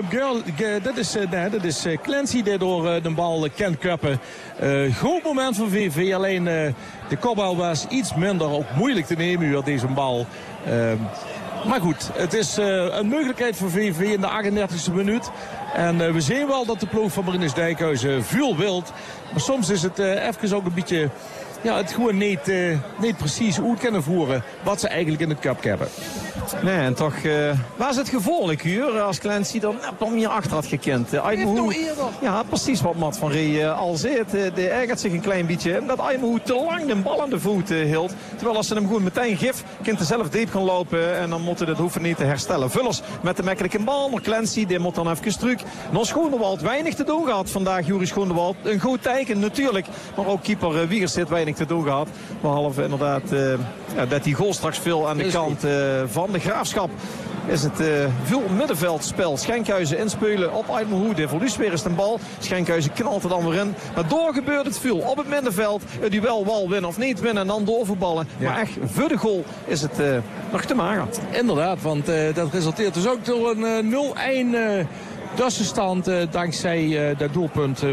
dat is Clancy die door de bal kan kappen. Goed moment voor VV. Alleen de kopbal was iets minder, ook moeilijk te nemen hier deze bal. Maar goed, het is een mogelijkheid voor VV in de 38e minuut. En we zien wel dat de ploeg van Marinus Dijkhuizen veel wilt. Maar soms is het even ook een beetje... Ja, het gewoon niet precies hoe kunnen voeren wat ze eigenlijk in het cup hebben. Nee, en toch was het gevolglijk hier als Clancy dan om hier achter had gekend. Ja, precies wat Mat van Ree al zei. Die ergert zich een klein beetje. Dat Aït-Mougou te lang de bal aan de voet hield. Terwijl als ze hem gewoon meteen gif, kunt hij zelf diep gaan lopen. En dan moeten dat hoeven niet te herstellen. Vullers met de makkelijke bal. Maar Clancy, die moet dan even terug. Nog Schoonewald weinig te doen gehad vandaag. Joris Schoonewald, een goed teken natuurlijk. Maar ook keeper Wiegers zit weinig te doen gehad. Behalve inderdaad dat die goal straks veel aan de kant van de Graafschap. Is het veel middenveldspel. Schenkhuizen inspelen op Aït-Mougou. De verliest weer eens de bal. Schenkhuizen knalt er dan weer in. Maar door gebeurt het veel. Op het middenveld. Het duel wel winnen of niet winnen. En dan doorvoetballen. Ja. Maar echt voor de goal is het nog te mager. Inderdaad, want dat resulteert dus ook door een 0-1... tussenstand dankzij dat doelpunt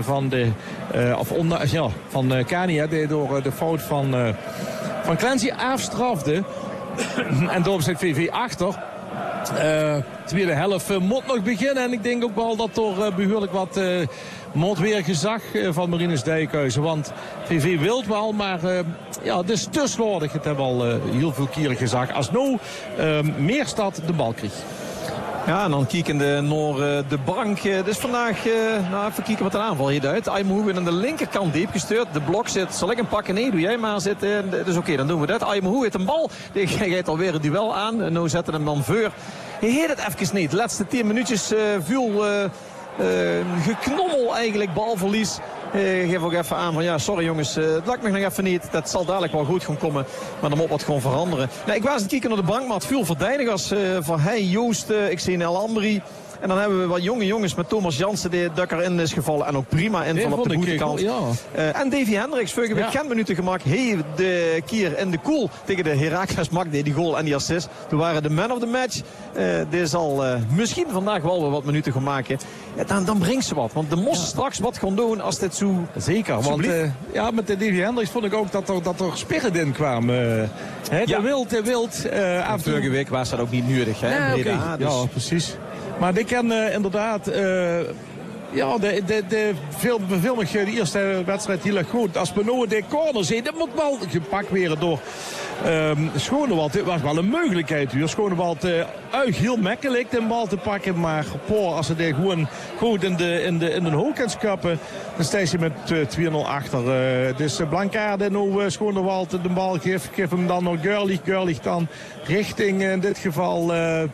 van Kania. Die door de fout van Clancy afstrafte. En daarom zit VV achter. Tweede helft moet nog beginnen. En ik denk ook wel dat er behoorlijk wat moordweer gezag van Marinus Dijkhuizen. Want VV wil wel, maar het is te slordig. Het hebben al heel veel keren gezag. Als nou Meerstad de bal kreeg. Ja, en dan kijkende naar de bank. Dus vandaag, even kijken wat de aanval hier duidt. Aït-Mougou weer aan de linkerkant diep gestuurd. De blok zit, zal ik hem pakken? Nee, doe jij maar zitten. Dus oké, dan doen we dat. Aït-Mougou heeft een bal. Die geeft alweer een duel aan. En nu zetten hem dan voor. Hij heet het even niet. De laatste 10 minuutjes viel geknommel eigenlijk, balverlies. Geef ook even aan van ja, sorry jongens, het lukt me nog even niet. Dat zal dadelijk wel goed gaan komen. Maar dan moet wat gewoon veranderen. Nou, ik was aan het kijken naar de bank, maar het veel verdedigers. Van Heij, Joost, ik zie El Ambri. En dan hebben we wat jonge jongens met Thomas Jansen die erin is gevallen. En ook prima inval op de boetekant. Ja. En Davy Hendricks, vorige week geen minuten gemaakt. De keer in de koel tegen de Heracles maakte die goal en die assist. Toen waren de man of the match. Die zal misschien vandaag wel weer wat minuten gaan maken. Ja, dan brengt ze wat. Want de moesten straks wat gaan doen als dit zo... Zeker, want met de Davy Hendricks vond ik ook dat er spirren in kwamen. De wild. Vorige week was dat ook niet nodig. Hè? Ja, precies. Maar die kan inderdaad Ja, veel nog de eerste wedstrijd heel erg goed. Als we nou de corner zien, dat moet wel gepakt worden door Schonewald. Dit was wel een mogelijkheid hier. Schonewald heel makkelijk de bal te pakken. Maar als ze die gewoon goed in de hoek kan skappen, dan sta je met 2-0 achter. Dus Blankaarde nou Schonewald de bal geeft hem dan nog Görlich dan richting in dit geval...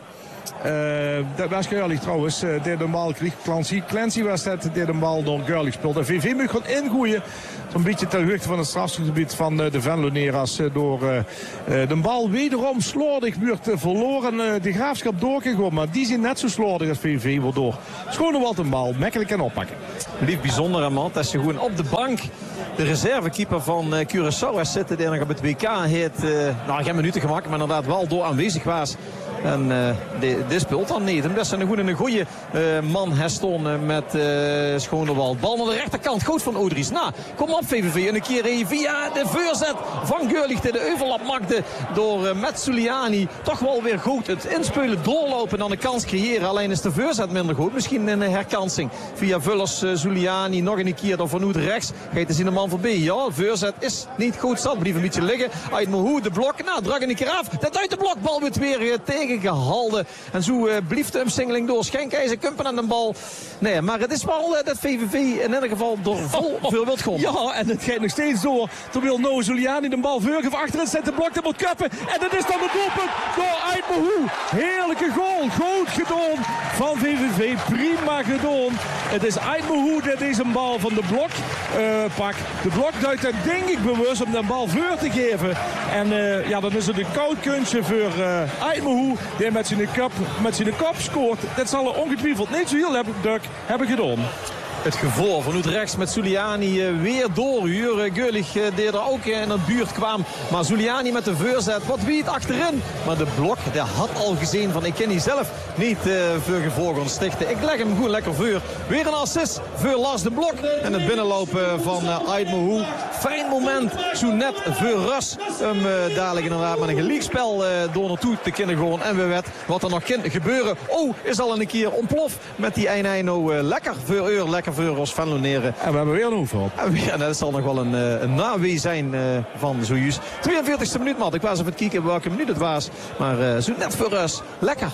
dat was Görlich trouwens. Deed de bal Clancy was dat. Deed de bal door Görlich speelde. VV moet gewoon ingooien. Zo'n beetje ter hoogte van het strafgebied van de Venlo-Neras. Door de bal wederom slordig wordt verloren. De Graafschap doorgegaan. Maar die zijn net zo slordig als VV. Waardoor Schonewald een bal makkelijk kan oppakken. Lief bijzonder aan man. Dat ze gewoon op de bank de reservekeeper van Curaçao zitten. Die nog op het WK heeft geen minuten gemaakt. Maar inderdaad wel door aanwezig was. En dit speelt dan niet. Dat is een goede man Heston met Schonewald. Bal naar de rechterkant. Goed van Odries. Nou, kom op VVV. En een keer via de voorzet van Görlich. De overlap maakte door met Zuliani. Toch wel weer goed. Het inspelen, doorlopen en dan een kans creëren. Alleen is de voorzet minder goed. Misschien een herkansing. Via Vullers, Zuliani. Nog een keer door Van Hoed rechts. Gaat te zien de man voorbij. Ja, de voorzet is niet goed. Zal blijven een beetje liggen. Uit Mohu de blok. Nou, drag een keer af. Dat uit de blokbal wordt weer tegengehalden. En zo blieft de umsingeling door. Schenkijzer, Kumpen aan de bal. Nee, maar het is wel dat VVV in ieder geval door veel wilt komen. Ja, en het gaat nog steeds door. Terwijl Noah Zuliani de bal veurgeeft achterin zet de blok. Dat moet kappen. En dat is dan het doelpunt door Ait Mohu. Heerlijke goal. Goed gedaan van VVV. Prima gedaan. Het is Ait Mohu die deze bal van de blok pakt. De blok duikt er denk ik bewust om de bal voor te geven. En dan is het een koud kunstje voor Ait Mohu. Die met zijn kop scoort. Dat zal er ongetwijfeld niet zo heel hebben gedaan. Het gevoel van Utrecht met Zuliani weer doorhuren. Görlich die er ook in de buurt kwam. Maar Zuliani met de voorzet. Wat weet achterin. Maar de blok, die had al gezien van ik ken die zelf niet voor gevolgen stichten. Ik leg hem goed lekker voor. Weer een assist voor Lars de Blok. En het binnenlopen van Ait Mohu. Fijn moment. Zo net voor Rus. Dadelijk inderdaad met een gelijkspel door naartoe te kunnen gaan. En we weten wat er nog kan gebeuren. Oh, is al een keer ontplof met die Eino lekker voor uur. Lekker voor ons Venlo-Neren. En we hebben weer een hoeveel. En dat zal nog wel een nawee zijn van zojuist. 42e minuut, man. Ik was even het kijken welke minuut het was. Maar zo net voor Rus. Lekker.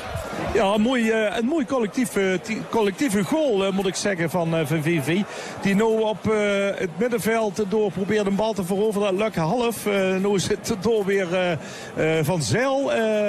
Ja, een mooi collectieve goal, moet ik zeggen, van VV. Die nu op het middenveld door probeert een bal te veroveren. Dat lukt half. Nu zit het door weer Van Zijl.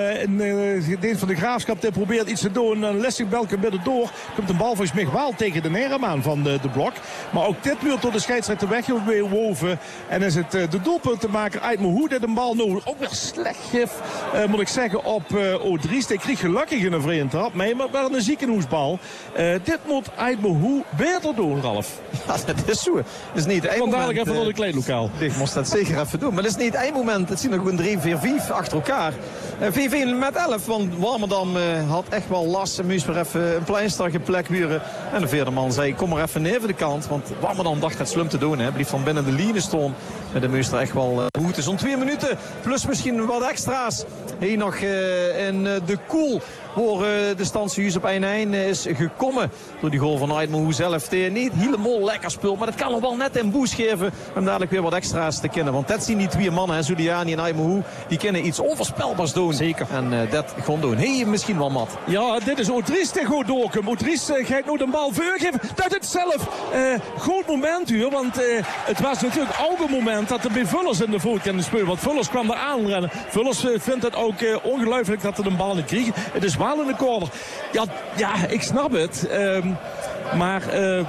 Een van de Graafschap die probeert iets te doen. Lessig Belke midden door. Komt een bal volgens mij wel tegen de Neremaan van de blok. Maar ook dit wordt door de scheidsrechter weggewoven. En is het de doelpuntenmaker Ait Mohu die de bal nu ook weer slecht geeft. Moet ik zeggen op Odries. Die kreeg gelukkig een vrije trap mee, maar wel een ziekenhuisbal. Dit moet Ait Mohu beter doen, Ralf. Ja, dat is zo. Het is niet het dadelijk even naar de kleedlokaal. Ik moest dat zeker even doen. Maar dat is niet één moment. Het zien er gewoon 3-4-5 achter elkaar. VV met 11, want Warmerdam had echt wel last. En moest weer even een pleister geplekt huren. En de vierde man zei, kom maar even neer de kant. Want Warmerdam dacht het slim te doen. Hè. Blief van binnen de line staan. En de meester echt wel goed. Zo'n 2 minuten. Plus misschien wat extra's. Hier nog in de koel. Voor de stand zojuist op 1-1 is gekomen. Door die goal van Ait Mohu zelf. Niet helemaal lekker spul. Maar dat kan nog wel net een boost geven. Om dadelijk weer wat extra's te kennen. Want dat zien die twee mannen. Zuliani en Ait Mohu. Die kunnen iets onvoorspelbaars doen. Zeker. En dat gewoon doen. Misschien wel mat. Ja, dit is Odries tegen Godokum. Odries gaat nu de bal voorgeven. Dat het zelf. Goed moment hier. Want het was natuurlijk ook een moment dat er bij Vullers in de voet kan spelen. Want Vullers kwam er aanrennen. Vullers vindt het ook ongelooflijk dat hij de bal niet kreeg. Het is wel in de corner. Ja, ik snap het. Maar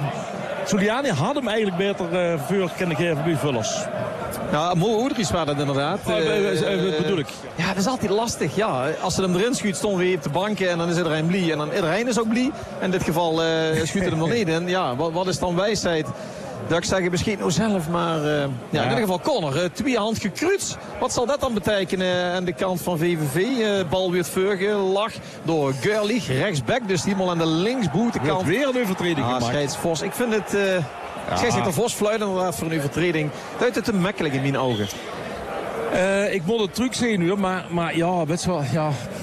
Zuliani had hem eigenlijk beter voor kunnen geven bij Vullers. Ja, Odries was dat inderdaad. Dat bedoel ik. Ja, dat is altijd lastig. Ja, als ze hem erin schuurt, stonden we op de banken en dan is iedereen blij. En dan iedereen is ook blij. In dit geval schuurt hij hem er niet in. Ja, wat is dan wijsheid? Dat ik zeg, misschien nou zelf, maar in ieder geval corner. 2 hand gekruid. Wat zal dat dan betekenen aan de kant van VVV? Bal weer lag door Görlich, rechtsback. Dus helemaal aan de linksboetenkant. Weer een overtreding gemaakt. Scheidsvos. Ik vind het... Scheidsrechter Vos fluit inderdaad voor een overtreding. Dat is het te makkelijk in mijn ogen. Ik moet het truc zien nu, maar ja, weet je wel, ja...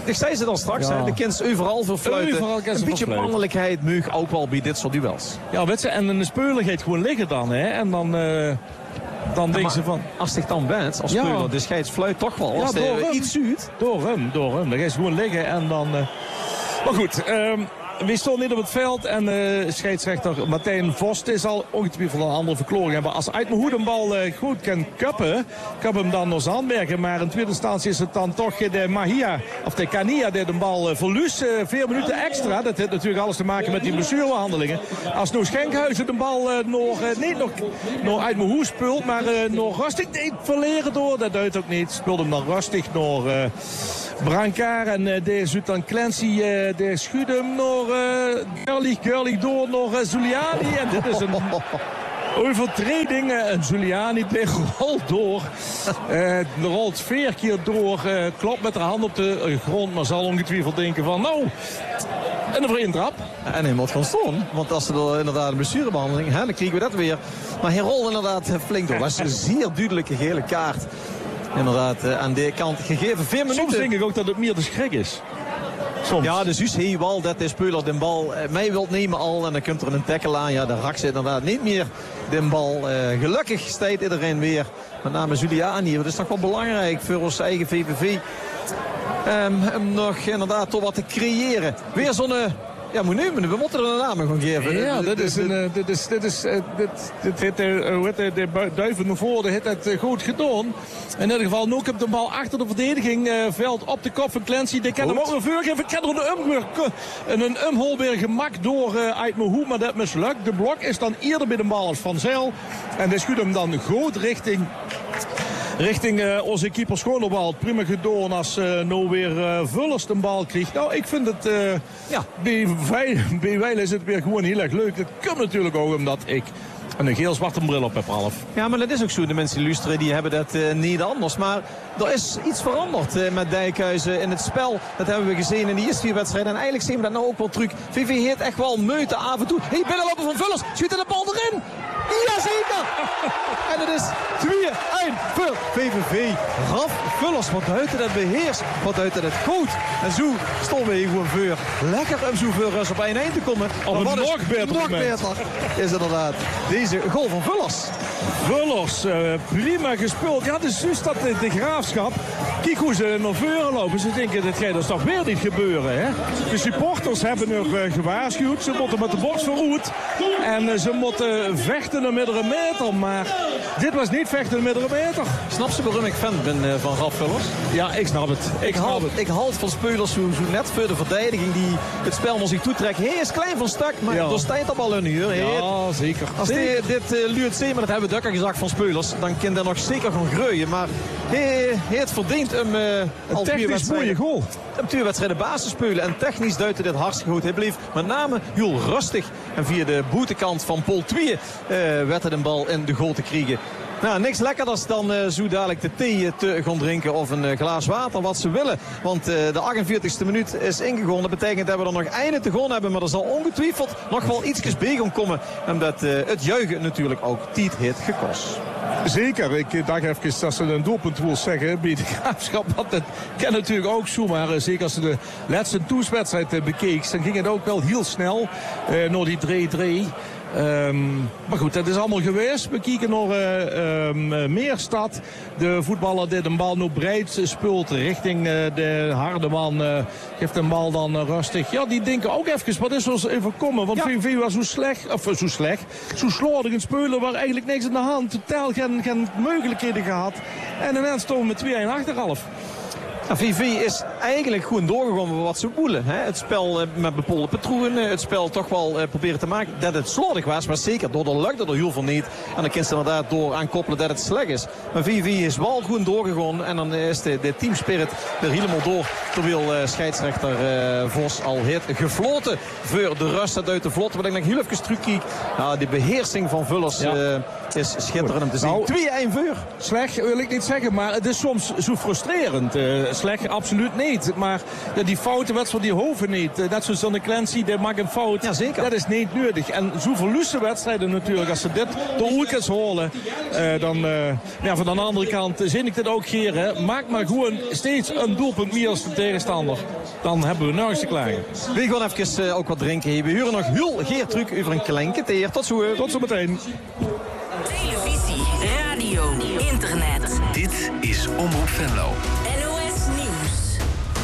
Ik zei ze dan straks, Ja. hè? De kind overal voor fluiten. Overal kan ze een beetje voor fluiten. mannelijkheid meug ook wel bij dit soort duels. Ja, weet je, en een speler gaat gewoon liggen dan, hè. En dan denken ze van... Als ik dan bent, als speler, de scheids fluit toch wel. Als hij iets zuurt. Door hem. Dan ga je gewoon liggen en dan... Maar goed, we stonden niet op het veld en scheidsrechter Martijn Vost is al ongetwijfeld een andere verklaring hebben. Als Uitmehoed een bal goed kan kappen, kan hem dan nog Zandbergen. Maar in tweede instantie is het dan toch de Mahia, of de Kania, die de bal verliest. 4 minuten extra. Dat heeft natuurlijk alles te maken met die blessurebehandelingen. Als nou Schenkhuizen de bal nog Uitmehoed speelt, maar nog rustig niet verleren door. Dat duidt ook niet. Speelt hem dan rustig nog Brancard en de zit dan Clancy, de schudt hem nog Gurlich door nog Zuliani. En dit is een overtreding. En Zuliani rolt door. Rolt 4 keer door. Klopt met de hand op de grond. Maar zal ongetwijfeld denken van nou, en een vreemde trap. En hij moet gewoon staan. Want als er inderdaad een blessurebehandeling, dan krijgen we dat weer. Maar hij rolt inderdaad flink door. Dat was een zeer duidelijke gele kaart. Inderdaad, aan de kant gegeven. 4 minuten. Soms denk ik ook dat het meer de schrik is. Soms. Ja, dus is hij wel dat de speler de bal mij wilt nemen al. En dan komt er een tackle aan. Ja, de rak zit inderdaad niet meer de bal. Gelukkig staat iedereen weer. Met name Zuliani. Dat is toch wel belangrijk voor ons eigen VVV. Om nog inderdaad toch wat te creëren. Weer zo'n... Ja, we moeten er een naam gaan geven. Ja, de Duiven naar voren heeft het goed gedaan. In ieder geval, nu komt de bal achter de verdediging. Veld op de kop van Clancy. Die kan hem ook nog voorgeven. Ik kan er een umholbeer gemak door Uitmehoed, maar dat mislukt. De blok is dan eerder bij de bal als Van Zijl. En die schudt hem dan goed richting onze keeper Schoonerbal. Prima gedaan als nou weer Vullers de bal krijgt. Nou, ik vind het... bij Weil is het weer gewoon heel erg leuk. Het komt natuurlijk ook omdat ik een geel-zwarte bril op heb, Ralf. Ja, maar dat is ook zo. De mensen die luisteren, die hebben dat niet anders. Maar er is iets veranderd met Dijkhuizen in het spel. Dat hebben we gezien in de eerste 4 wedstrijden. En eigenlijk zien we dat nou ook wel terug. VV heeft echt wel meute af en toe. Hey, binnenlopen van Vullers. Schiet de bal erin. Jazeker! En het is 2-1 voor VVV. Raf Vullers, wat buiten dat beheers, wat buiten het goed. En zo stonden we hier gewoon voor. Lekker om zo voor Rus op 1-1 te komen. Op een nog beter is inderdaad deze goal van Vullers. Vullers, prima gespeeld. Ja, het is juist dat de Graafschap. Kijk hoe ze naar voren lopen. Ze denken, dit gaat dus toch weer niet gebeuren. Hè? De supporters hebben nog gewaarschuwd. Ze moeten met de borst verroerd. En ze moeten vechten een meerdere meter. Maar dit was niet vechten een meerdere meter. Snap ze waarom ik fan ben van Raf Vullers? Ja, ik snap het. Ik haal van spelers zo net voor de verdediging die het spel naar zich toe trekt. Hij is klein van stuk, maar er staat op al een uur. Ja, zeker. Als dit Luut Zeeman, dat hebben we dukker gezegd van spelers, dan kan hij nog zeker gaan groeien. Maar hij heeft verdiend om een technisch mooie goal. Om 2 wedstrijden basis spelen. En technisch duidde dit hartstikke goed. Hij bleef met name heel rustig. En via de boetekant van Pol 2 werd het een bal in de goal te krijgen. Nou, niks lekkerders dan zo dadelijk de thee te gaan drinken of een glaas water, wat ze willen. Want de 48e minuut is ingegaan. Dat betekent dat we er nog einde te gaan hebben. Maar er zal ongetwijfeld nog wel ietsjes bij gaan komen. Omdat het juichen natuurlijk ook tijd heeft gekost. Zeker. Ik dacht even dat ze een doelpunt wil zeggen bij de Graafschap. Want dat kan natuurlijk ook zo. Maar zeker als ze de laatste toeswedstrijd bekeek, dan ging het ook wel heel snel naar die 3-3. Maar goed, dat is allemaal geweest. We kijken naar Meerstad. De voetballer die de bal nu breed speelt richting de Hardeman. Geeft de bal dan rustig. Ja, die denken ook even, wat is ons overkomen? Want VV was zo slordig een speler waar eigenlijk niks aan de hand. Totaal geen mogelijkheden gehad. En ineens stonden we met 2-1 achter, Ralf. Nou, VV is eigenlijk gewoon doorgekomen wat ze voelen. Het spel met bepaalde patronen. Het spel toch wel proberen te maken dat het slordig was. Maar zeker door de lucht dat er heel veel niet. En dan kun je inderdaad door aankoppelen dat het slecht is. Maar VV is wel gewoon doorgegaan. En dan is de teamspirit er helemaal door. Terwijl scheidsrechter Vos al heeft gefloten voor de rust uit de vlot. Wat ik nog heel even terugkijk. Nou, de beheersing van Vullers is schitterend om te zien. 2-1 voor. Slecht wil ik niet zeggen, maar het is soms zo frustrerend. slecht, absoluut niet. Maar ja, die fouten wedstrijden die hoeven niet. Net zoals Sonny Clancy, die maakt een fout. Ja, zeker. Dat is niet nodig. En zo verliezen wedstrijden natuurlijk. Als ze dit door Oekens holen, dan van de andere kant zie ik dit ook hier. Hè. Maak maar gewoon steeds een doelpunt meer als de tegenstander. Dan hebben we nergens te klagen. We gaan even ook wat drinken. We huren nog heel Geertruc over een klenke teer. Tot zo. Tot zo meteen. Televisie, radio, internet. Dit is Omroep Venlo. NOS Nieuws.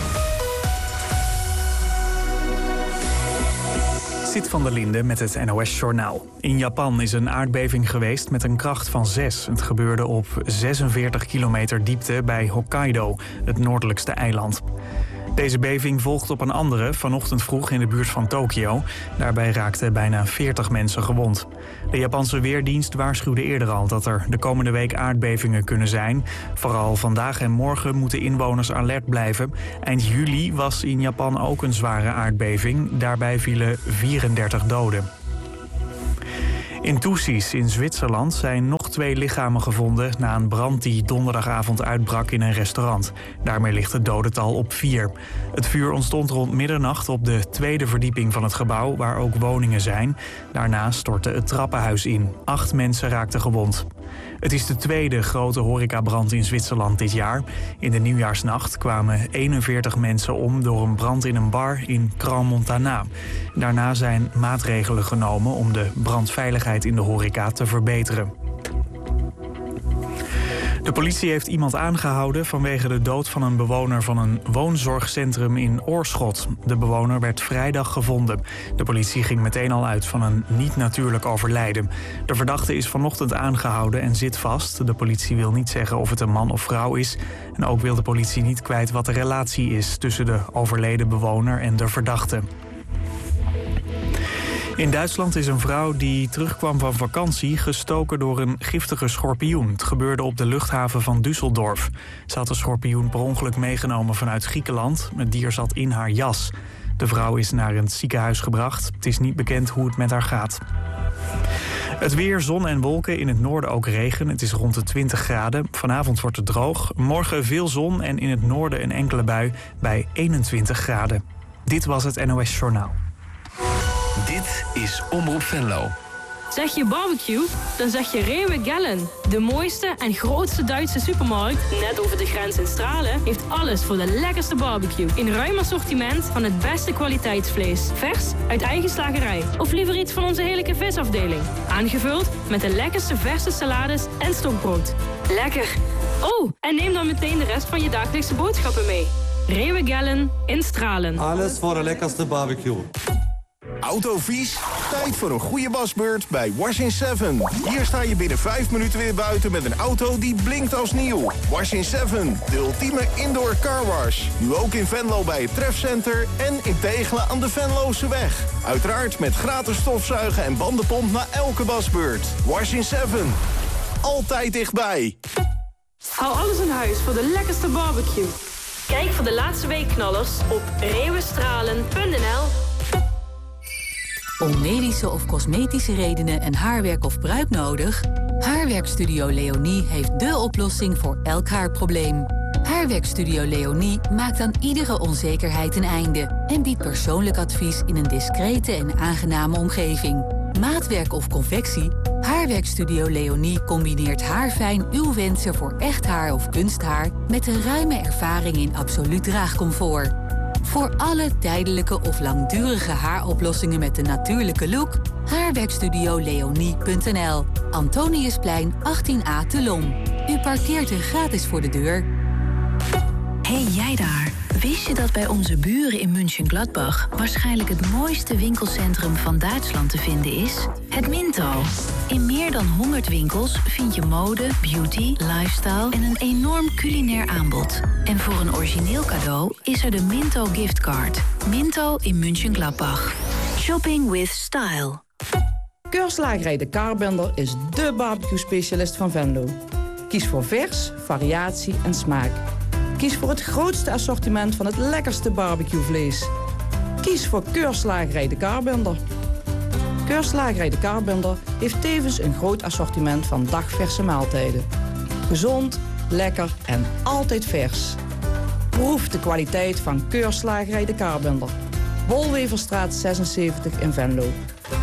Sid van der Linde met het NOS-journaal. In Japan is een aardbeving geweest met een kracht van 6. Het gebeurde op 46 kilometer diepte bij Hokkaido, het noordelijkste eiland. Deze beving volgt op een andere vanochtend vroeg in de buurt van Tokio. Daarbij raakten bijna 40 mensen gewond. De Japanse Weerdienst waarschuwde eerder al dat er de komende week aardbevingen kunnen zijn. Vooral vandaag en morgen moeten inwoners alert blijven. Eind juli was in Japan ook een zware aardbeving. Daarbij vielen 34 doden. In Thusis in Zwitserland zijn nog 2 lichamen gevonden na een brand die donderdagavond uitbrak in een restaurant. Daarmee ligt het dodental op 4. Het vuur ontstond rond middernacht op de 2e verdieping van het gebouw, waar ook woningen zijn. Daarna stortte het trappenhuis in. 8 mensen raakten gewond. Het is de 2e grote horecabrand in Zwitserland dit jaar. In de nieuwjaarsnacht kwamen 41 mensen om door een brand in een bar in Crans-Montana. Daarna zijn maatregelen genomen om de brandveiligheid in de horeca te verbeteren. De politie heeft iemand aangehouden vanwege de dood van een bewoner van een woonzorgcentrum in Oorschot. De bewoner werd vrijdag gevonden. De politie ging meteen al uit van een niet-natuurlijk overlijden. De verdachte is vanochtend aangehouden en zit vast. De politie wil niet zeggen of het een man of vrouw is. En ook wil de politie niet kwijt wat de relatie is tussen de overleden bewoner en de verdachte. In Duitsland is een vrouw die terugkwam van vakantie gestoken door een giftige schorpioen. Het gebeurde op de luchthaven van Düsseldorf. Ze had de schorpioen per ongeluk meegenomen vanuit Griekenland. Het dier zat in haar jas. De vrouw is naar een ziekenhuis gebracht. Het is niet bekend hoe het met haar gaat. Het weer, zon en wolken, in het noorden ook regen. Het is rond de 20 graden. Vanavond wordt het droog. Morgen veel zon en in het noorden een enkele bui bij 21 graden. Dit was het NOS Journaal. Dit is Omroep Venlo. Zeg je barbecue? Dan zeg je Rewe Gellen. De mooiste en grootste Duitse supermarkt, net over de grens in Stralen, heeft alles voor de lekkerste barbecue. In ruim assortiment van het beste kwaliteitsvlees. Vers uit eigen slagerij. Of liever iets van onze heerlijke visafdeling. Aangevuld met de lekkerste verse salades en stokbrood. Lekker! Oh, en neem dan meteen de rest van je dagelijkse boodschappen mee. Rewe Gellen in Stralen. Alles voor de lekkerste barbecue. Autovies? Tijd voor een goede wasbeurt bij Wash in 7. Hier sta je binnen 5 minuten weer buiten met een auto die blinkt als nieuw. Wash in 7, de ultieme indoor car wash. Nu ook in Venlo bij het Trefcenter en in Tegelen aan de Venlose weg. Uiteraard met gratis stofzuigen en bandenpomp na elke wasbeurt. Wash in 7. Altijd dichtbij. Hou alles in huis voor de lekkerste barbecue. Kijk voor de laatste weekknallers op rewestralen.nl. Om medische of cosmetische redenen een haarwerk of bruik nodig? Haarwerkstudio Leonie heeft dé oplossing voor elk haarprobleem. Haarwerkstudio Leonie maakt aan iedere onzekerheid een einde en biedt persoonlijk advies in een discrete en aangename omgeving. Maatwerk of convectie? Haarwerkstudio Leonie combineert haarfijn uw wensen voor echt haar of kunsthaar met een ruime ervaring in absoluut draagcomfort. Voor alle tijdelijke of langdurige haaroplossingen met een natuurlijke look, haarwerkstudioleonie.nl. Antoniusplein 18A te Lom. U parkeert er gratis voor de deur. Hey jij daar, wist je dat bij onze buren in Mönchengladbach waarschijnlijk het mooiste winkelcentrum van Duitsland te vinden is? Het Minto. In meer dan 100 winkels vind je mode, beauty, lifestyle en een enorm culinair aanbod. En voor een origineel cadeau is er de Minto giftcard. Minto in Mönchengladbach. Shopping with style. Keurslagerij De Kaarbender is dé barbecue-specialist van Venlo. Kies voor vers, variatie en smaak. Kies voor het grootste assortiment van het lekkerste barbecuevlees. Kies voor Keurslagerij De Kaarbender. Keurslagerij De Kaarbender heeft tevens een groot assortiment van dagverse maaltijden. Gezond, lekker en altijd vers. Proef de kwaliteit van Keurslagerij de Kaarbinder. Bolweverstraat 76 in Venlo.